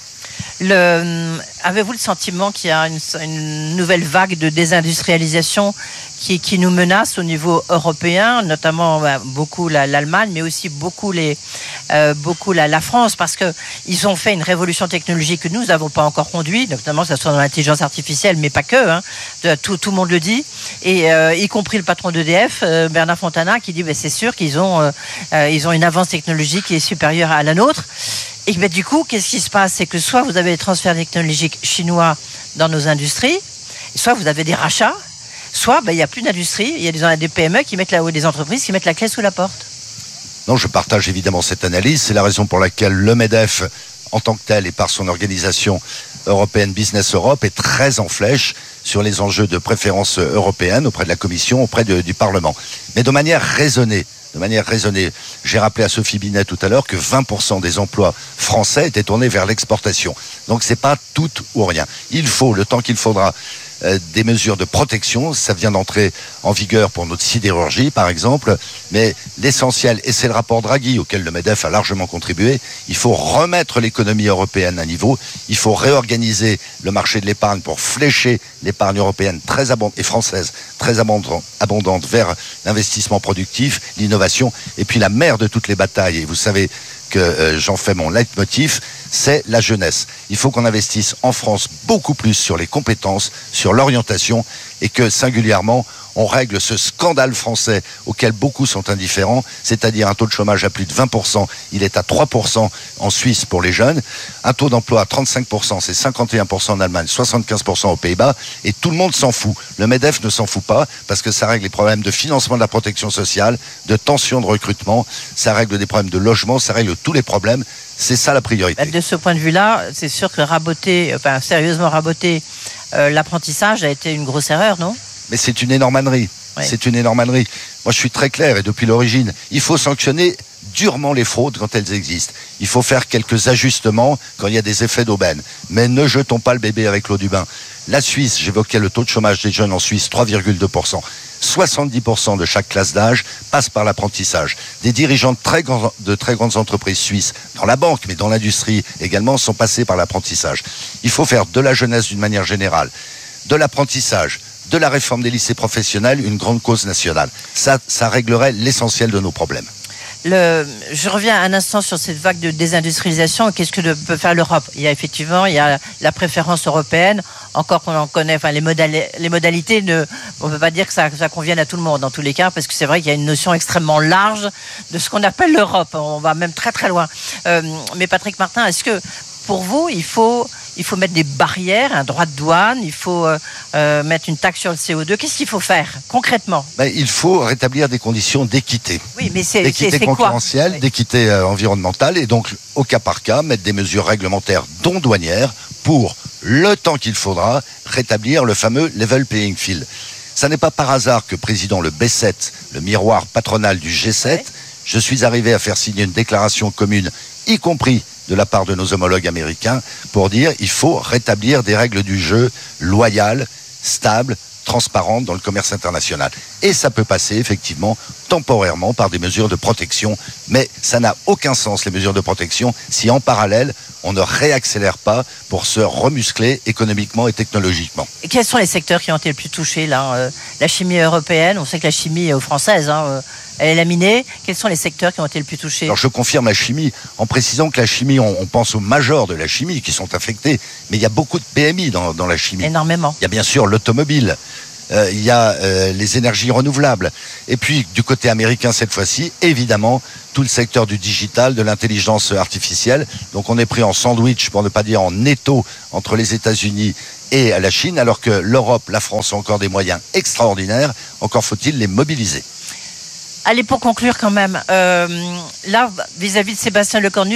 Le, avez-vous le sentiment qu'il y a une, une nouvelle vague de désindustrialisation qui, qui nous menace au niveau européen, notamment bah, beaucoup la, l'Allemagne, mais aussi beaucoup, les, euh, beaucoup la, la France, parce qu'ils ont fait une révolution technologique que nous n'avons pas encore conduite, notamment que ce soit dans l'intelligence artificielle, mais pas que, hein, de, tout, tout le monde le dit, et euh, y compris le patron d'E D F, euh, Bernard Fontana, qui dit bah, c'est sûr qu'ils ont, euh, euh, ils ont une avance technologique qui est supérieure à la nôtre. Et ben, du coup, qu'est-ce qui se passe? C'est que soit vous avez des transferts technologiques chinois dans nos industries, soit vous avez des rachats, soit ben, il n'y a plus d'industrie, il y a des, des P M E qui mettent la, ou des entreprises qui mettent la clé sous la porte. Non, je partage évidemment cette analyse. C'est la raison pour laquelle le MEDEF, en tant que tel et par son organisation européenne Business Europe, est très en flèche sur les enjeux de préférence européenne auprès de la Commission, auprès de, du Parlement. Mais de manière raisonnée. De manière raisonnée. J'ai rappelé à Sophie Binet tout à l'heure que vingt pour cent des emplois français étaient tournés vers l'exportation. Donc c'est pas tout ou rien. Il faut, le temps qu'il faudra, euh, des mesures de protection. Ça vient d'entrer en vigueur pour notre sidérurgie, par exemple. Mais l'essentiel, et c'est le rapport Draghi auquel le MEDEF a largement contribué, il faut remettre l'économie européenne à niveau. Il faut réorganiser le marché de l'épargne pour flécher l'épargne européenne très abondante et française très abondante, abondante vers l'investissement productif, l'innovation, et puis la mère de toutes les batailles, et vous savez que euh, j'en fais mon leitmotiv, c'est la jeunesse. Il faut qu'on investisse en France beaucoup plus sur les compétences, sur l'orientation, et que singulièrement, on règle ce scandale français auquel beaucoup sont indifférents, c'est-à-dire un taux de chômage à plus de vingt pour cent, il est à trois pour cent en Suisse pour les jeunes, un taux d'emploi à trente-cinq pour cent, c'est cinquante et un pour cent en Allemagne, soixante-quinze pour cent aux Pays-Bas, et tout le monde s'en fout. Le MEDEF ne s'en fout pas, parce que ça règle les problèmes de financement de la protection sociale, de tension de recrutement, ça règle des problèmes de logement, ça règle tous les problèmes. C'est ça la priorité. De ce point de vue-là, c'est sûr que raboter, enfin sérieusement raboter euh, l'apprentissage a été une grosse erreur, non? Mais c'est une énorme ânerie. Oui. C'est une énorme ânerie. Moi, je suis très clair, et depuis l'origine, il faut sanctionner durement les fraudes quand elles existent. Il faut faire quelques ajustements quand il y a des effets d'aubaine. Mais ne jetons pas le bébé avec l'eau du bain. La Suisse, j'évoquais le taux de chômage des jeunes en Suisse, trois virgule deux pour cent. soixante-dix pour cent de chaque classe d'âge passe par l'apprentissage. Des dirigeants de très, grand, de très grandes entreprises suisses, dans la banque, mais dans l'industrie également, sont passés par l'apprentissage. Il faut faire de la jeunesse d'une manière générale, de l'apprentissage, de la réforme des lycées professionnels, une grande cause nationale. Ça, ça réglerait l'essentiel de nos problèmes. Le, je reviens un instant sur cette vague de désindustrialisation. Qu'est-ce que peut faire l'Europe? Il y a effectivement il y a la préférence européenne. Encore qu'on en connaît, enfin les, modali- les modalités, ne, on ne peut pas dire que ça, ça convienne à tout le monde dans tous les cas, parce que c'est vrai qu'il y a une notion extrêmement large de ce qu'on appelle l'Europe. On va même très très loin. Euh, mais Patrick Martin, est-ce que pour vous, il faut, il faut mettre des barrières, un droit de douane, il faut euh, euh, mettre une taxe sur le C O deux. Qu'est-ce qu'il faut faire concrètement? Ben, il faut rétablir des conditions d'équité. Oui, mais c'est, d'équité c'est, c'est concurrentielle, quoi? d'équité euh, environnementale, et donc au cas par cas, mettre des mesures réglementaires, dont douanières, pour, le temps qu'il faudra, rétablir le fameux level playing field. Ça n'est pas par hasard que président le B sept, le miroir patronal du G sept, ouais. Je suis arrivé à faire signer une déclaration commune, y compris de la part de nos homologues américains, pour dire qu'il faut rétablir des règles du jeu loyales, stables, transparentes dans le commerce international. Et ça peut passer effectivement temporairement par des mesures de protection. Mais ça n'a aucun sens, les mesures de protection, si en parallèle, on ne réaccélère pas pour se remuscler économiquement et technologiquement. Et quels sont les secteurs qui ont été le plus touchés là euh, La chimie européenne, on sait que la chimie euh, française, hein, euh, elle est laminée. Quels sont les secteurs qui ont été le plus touchés? Alors je confirme la chimie, en précisant que la chimie, on, on pense aux majors de la chimie qui sont affectés, mais il y a beaucoup de P M I dans, dans la chimie. Énormément. Il y a bien sûr l'automobile. Euh, il y a euh, les énergies renouvelables. Et puis, du côté américain, cette fois-ci, évidemment, tout le secteur du digital, de l'intelligence artificielle. Donc, on est pris en sandwich, pour ne pas dire en étau, entre les États-Unis et la Chine, alors que l'Europe, la France ont encore des moyens extraordinaires. Encore faut-il les mobiliser. Allez, pour conclure quand même, euh, là, vis-à-vis de Sébastien Lecornu,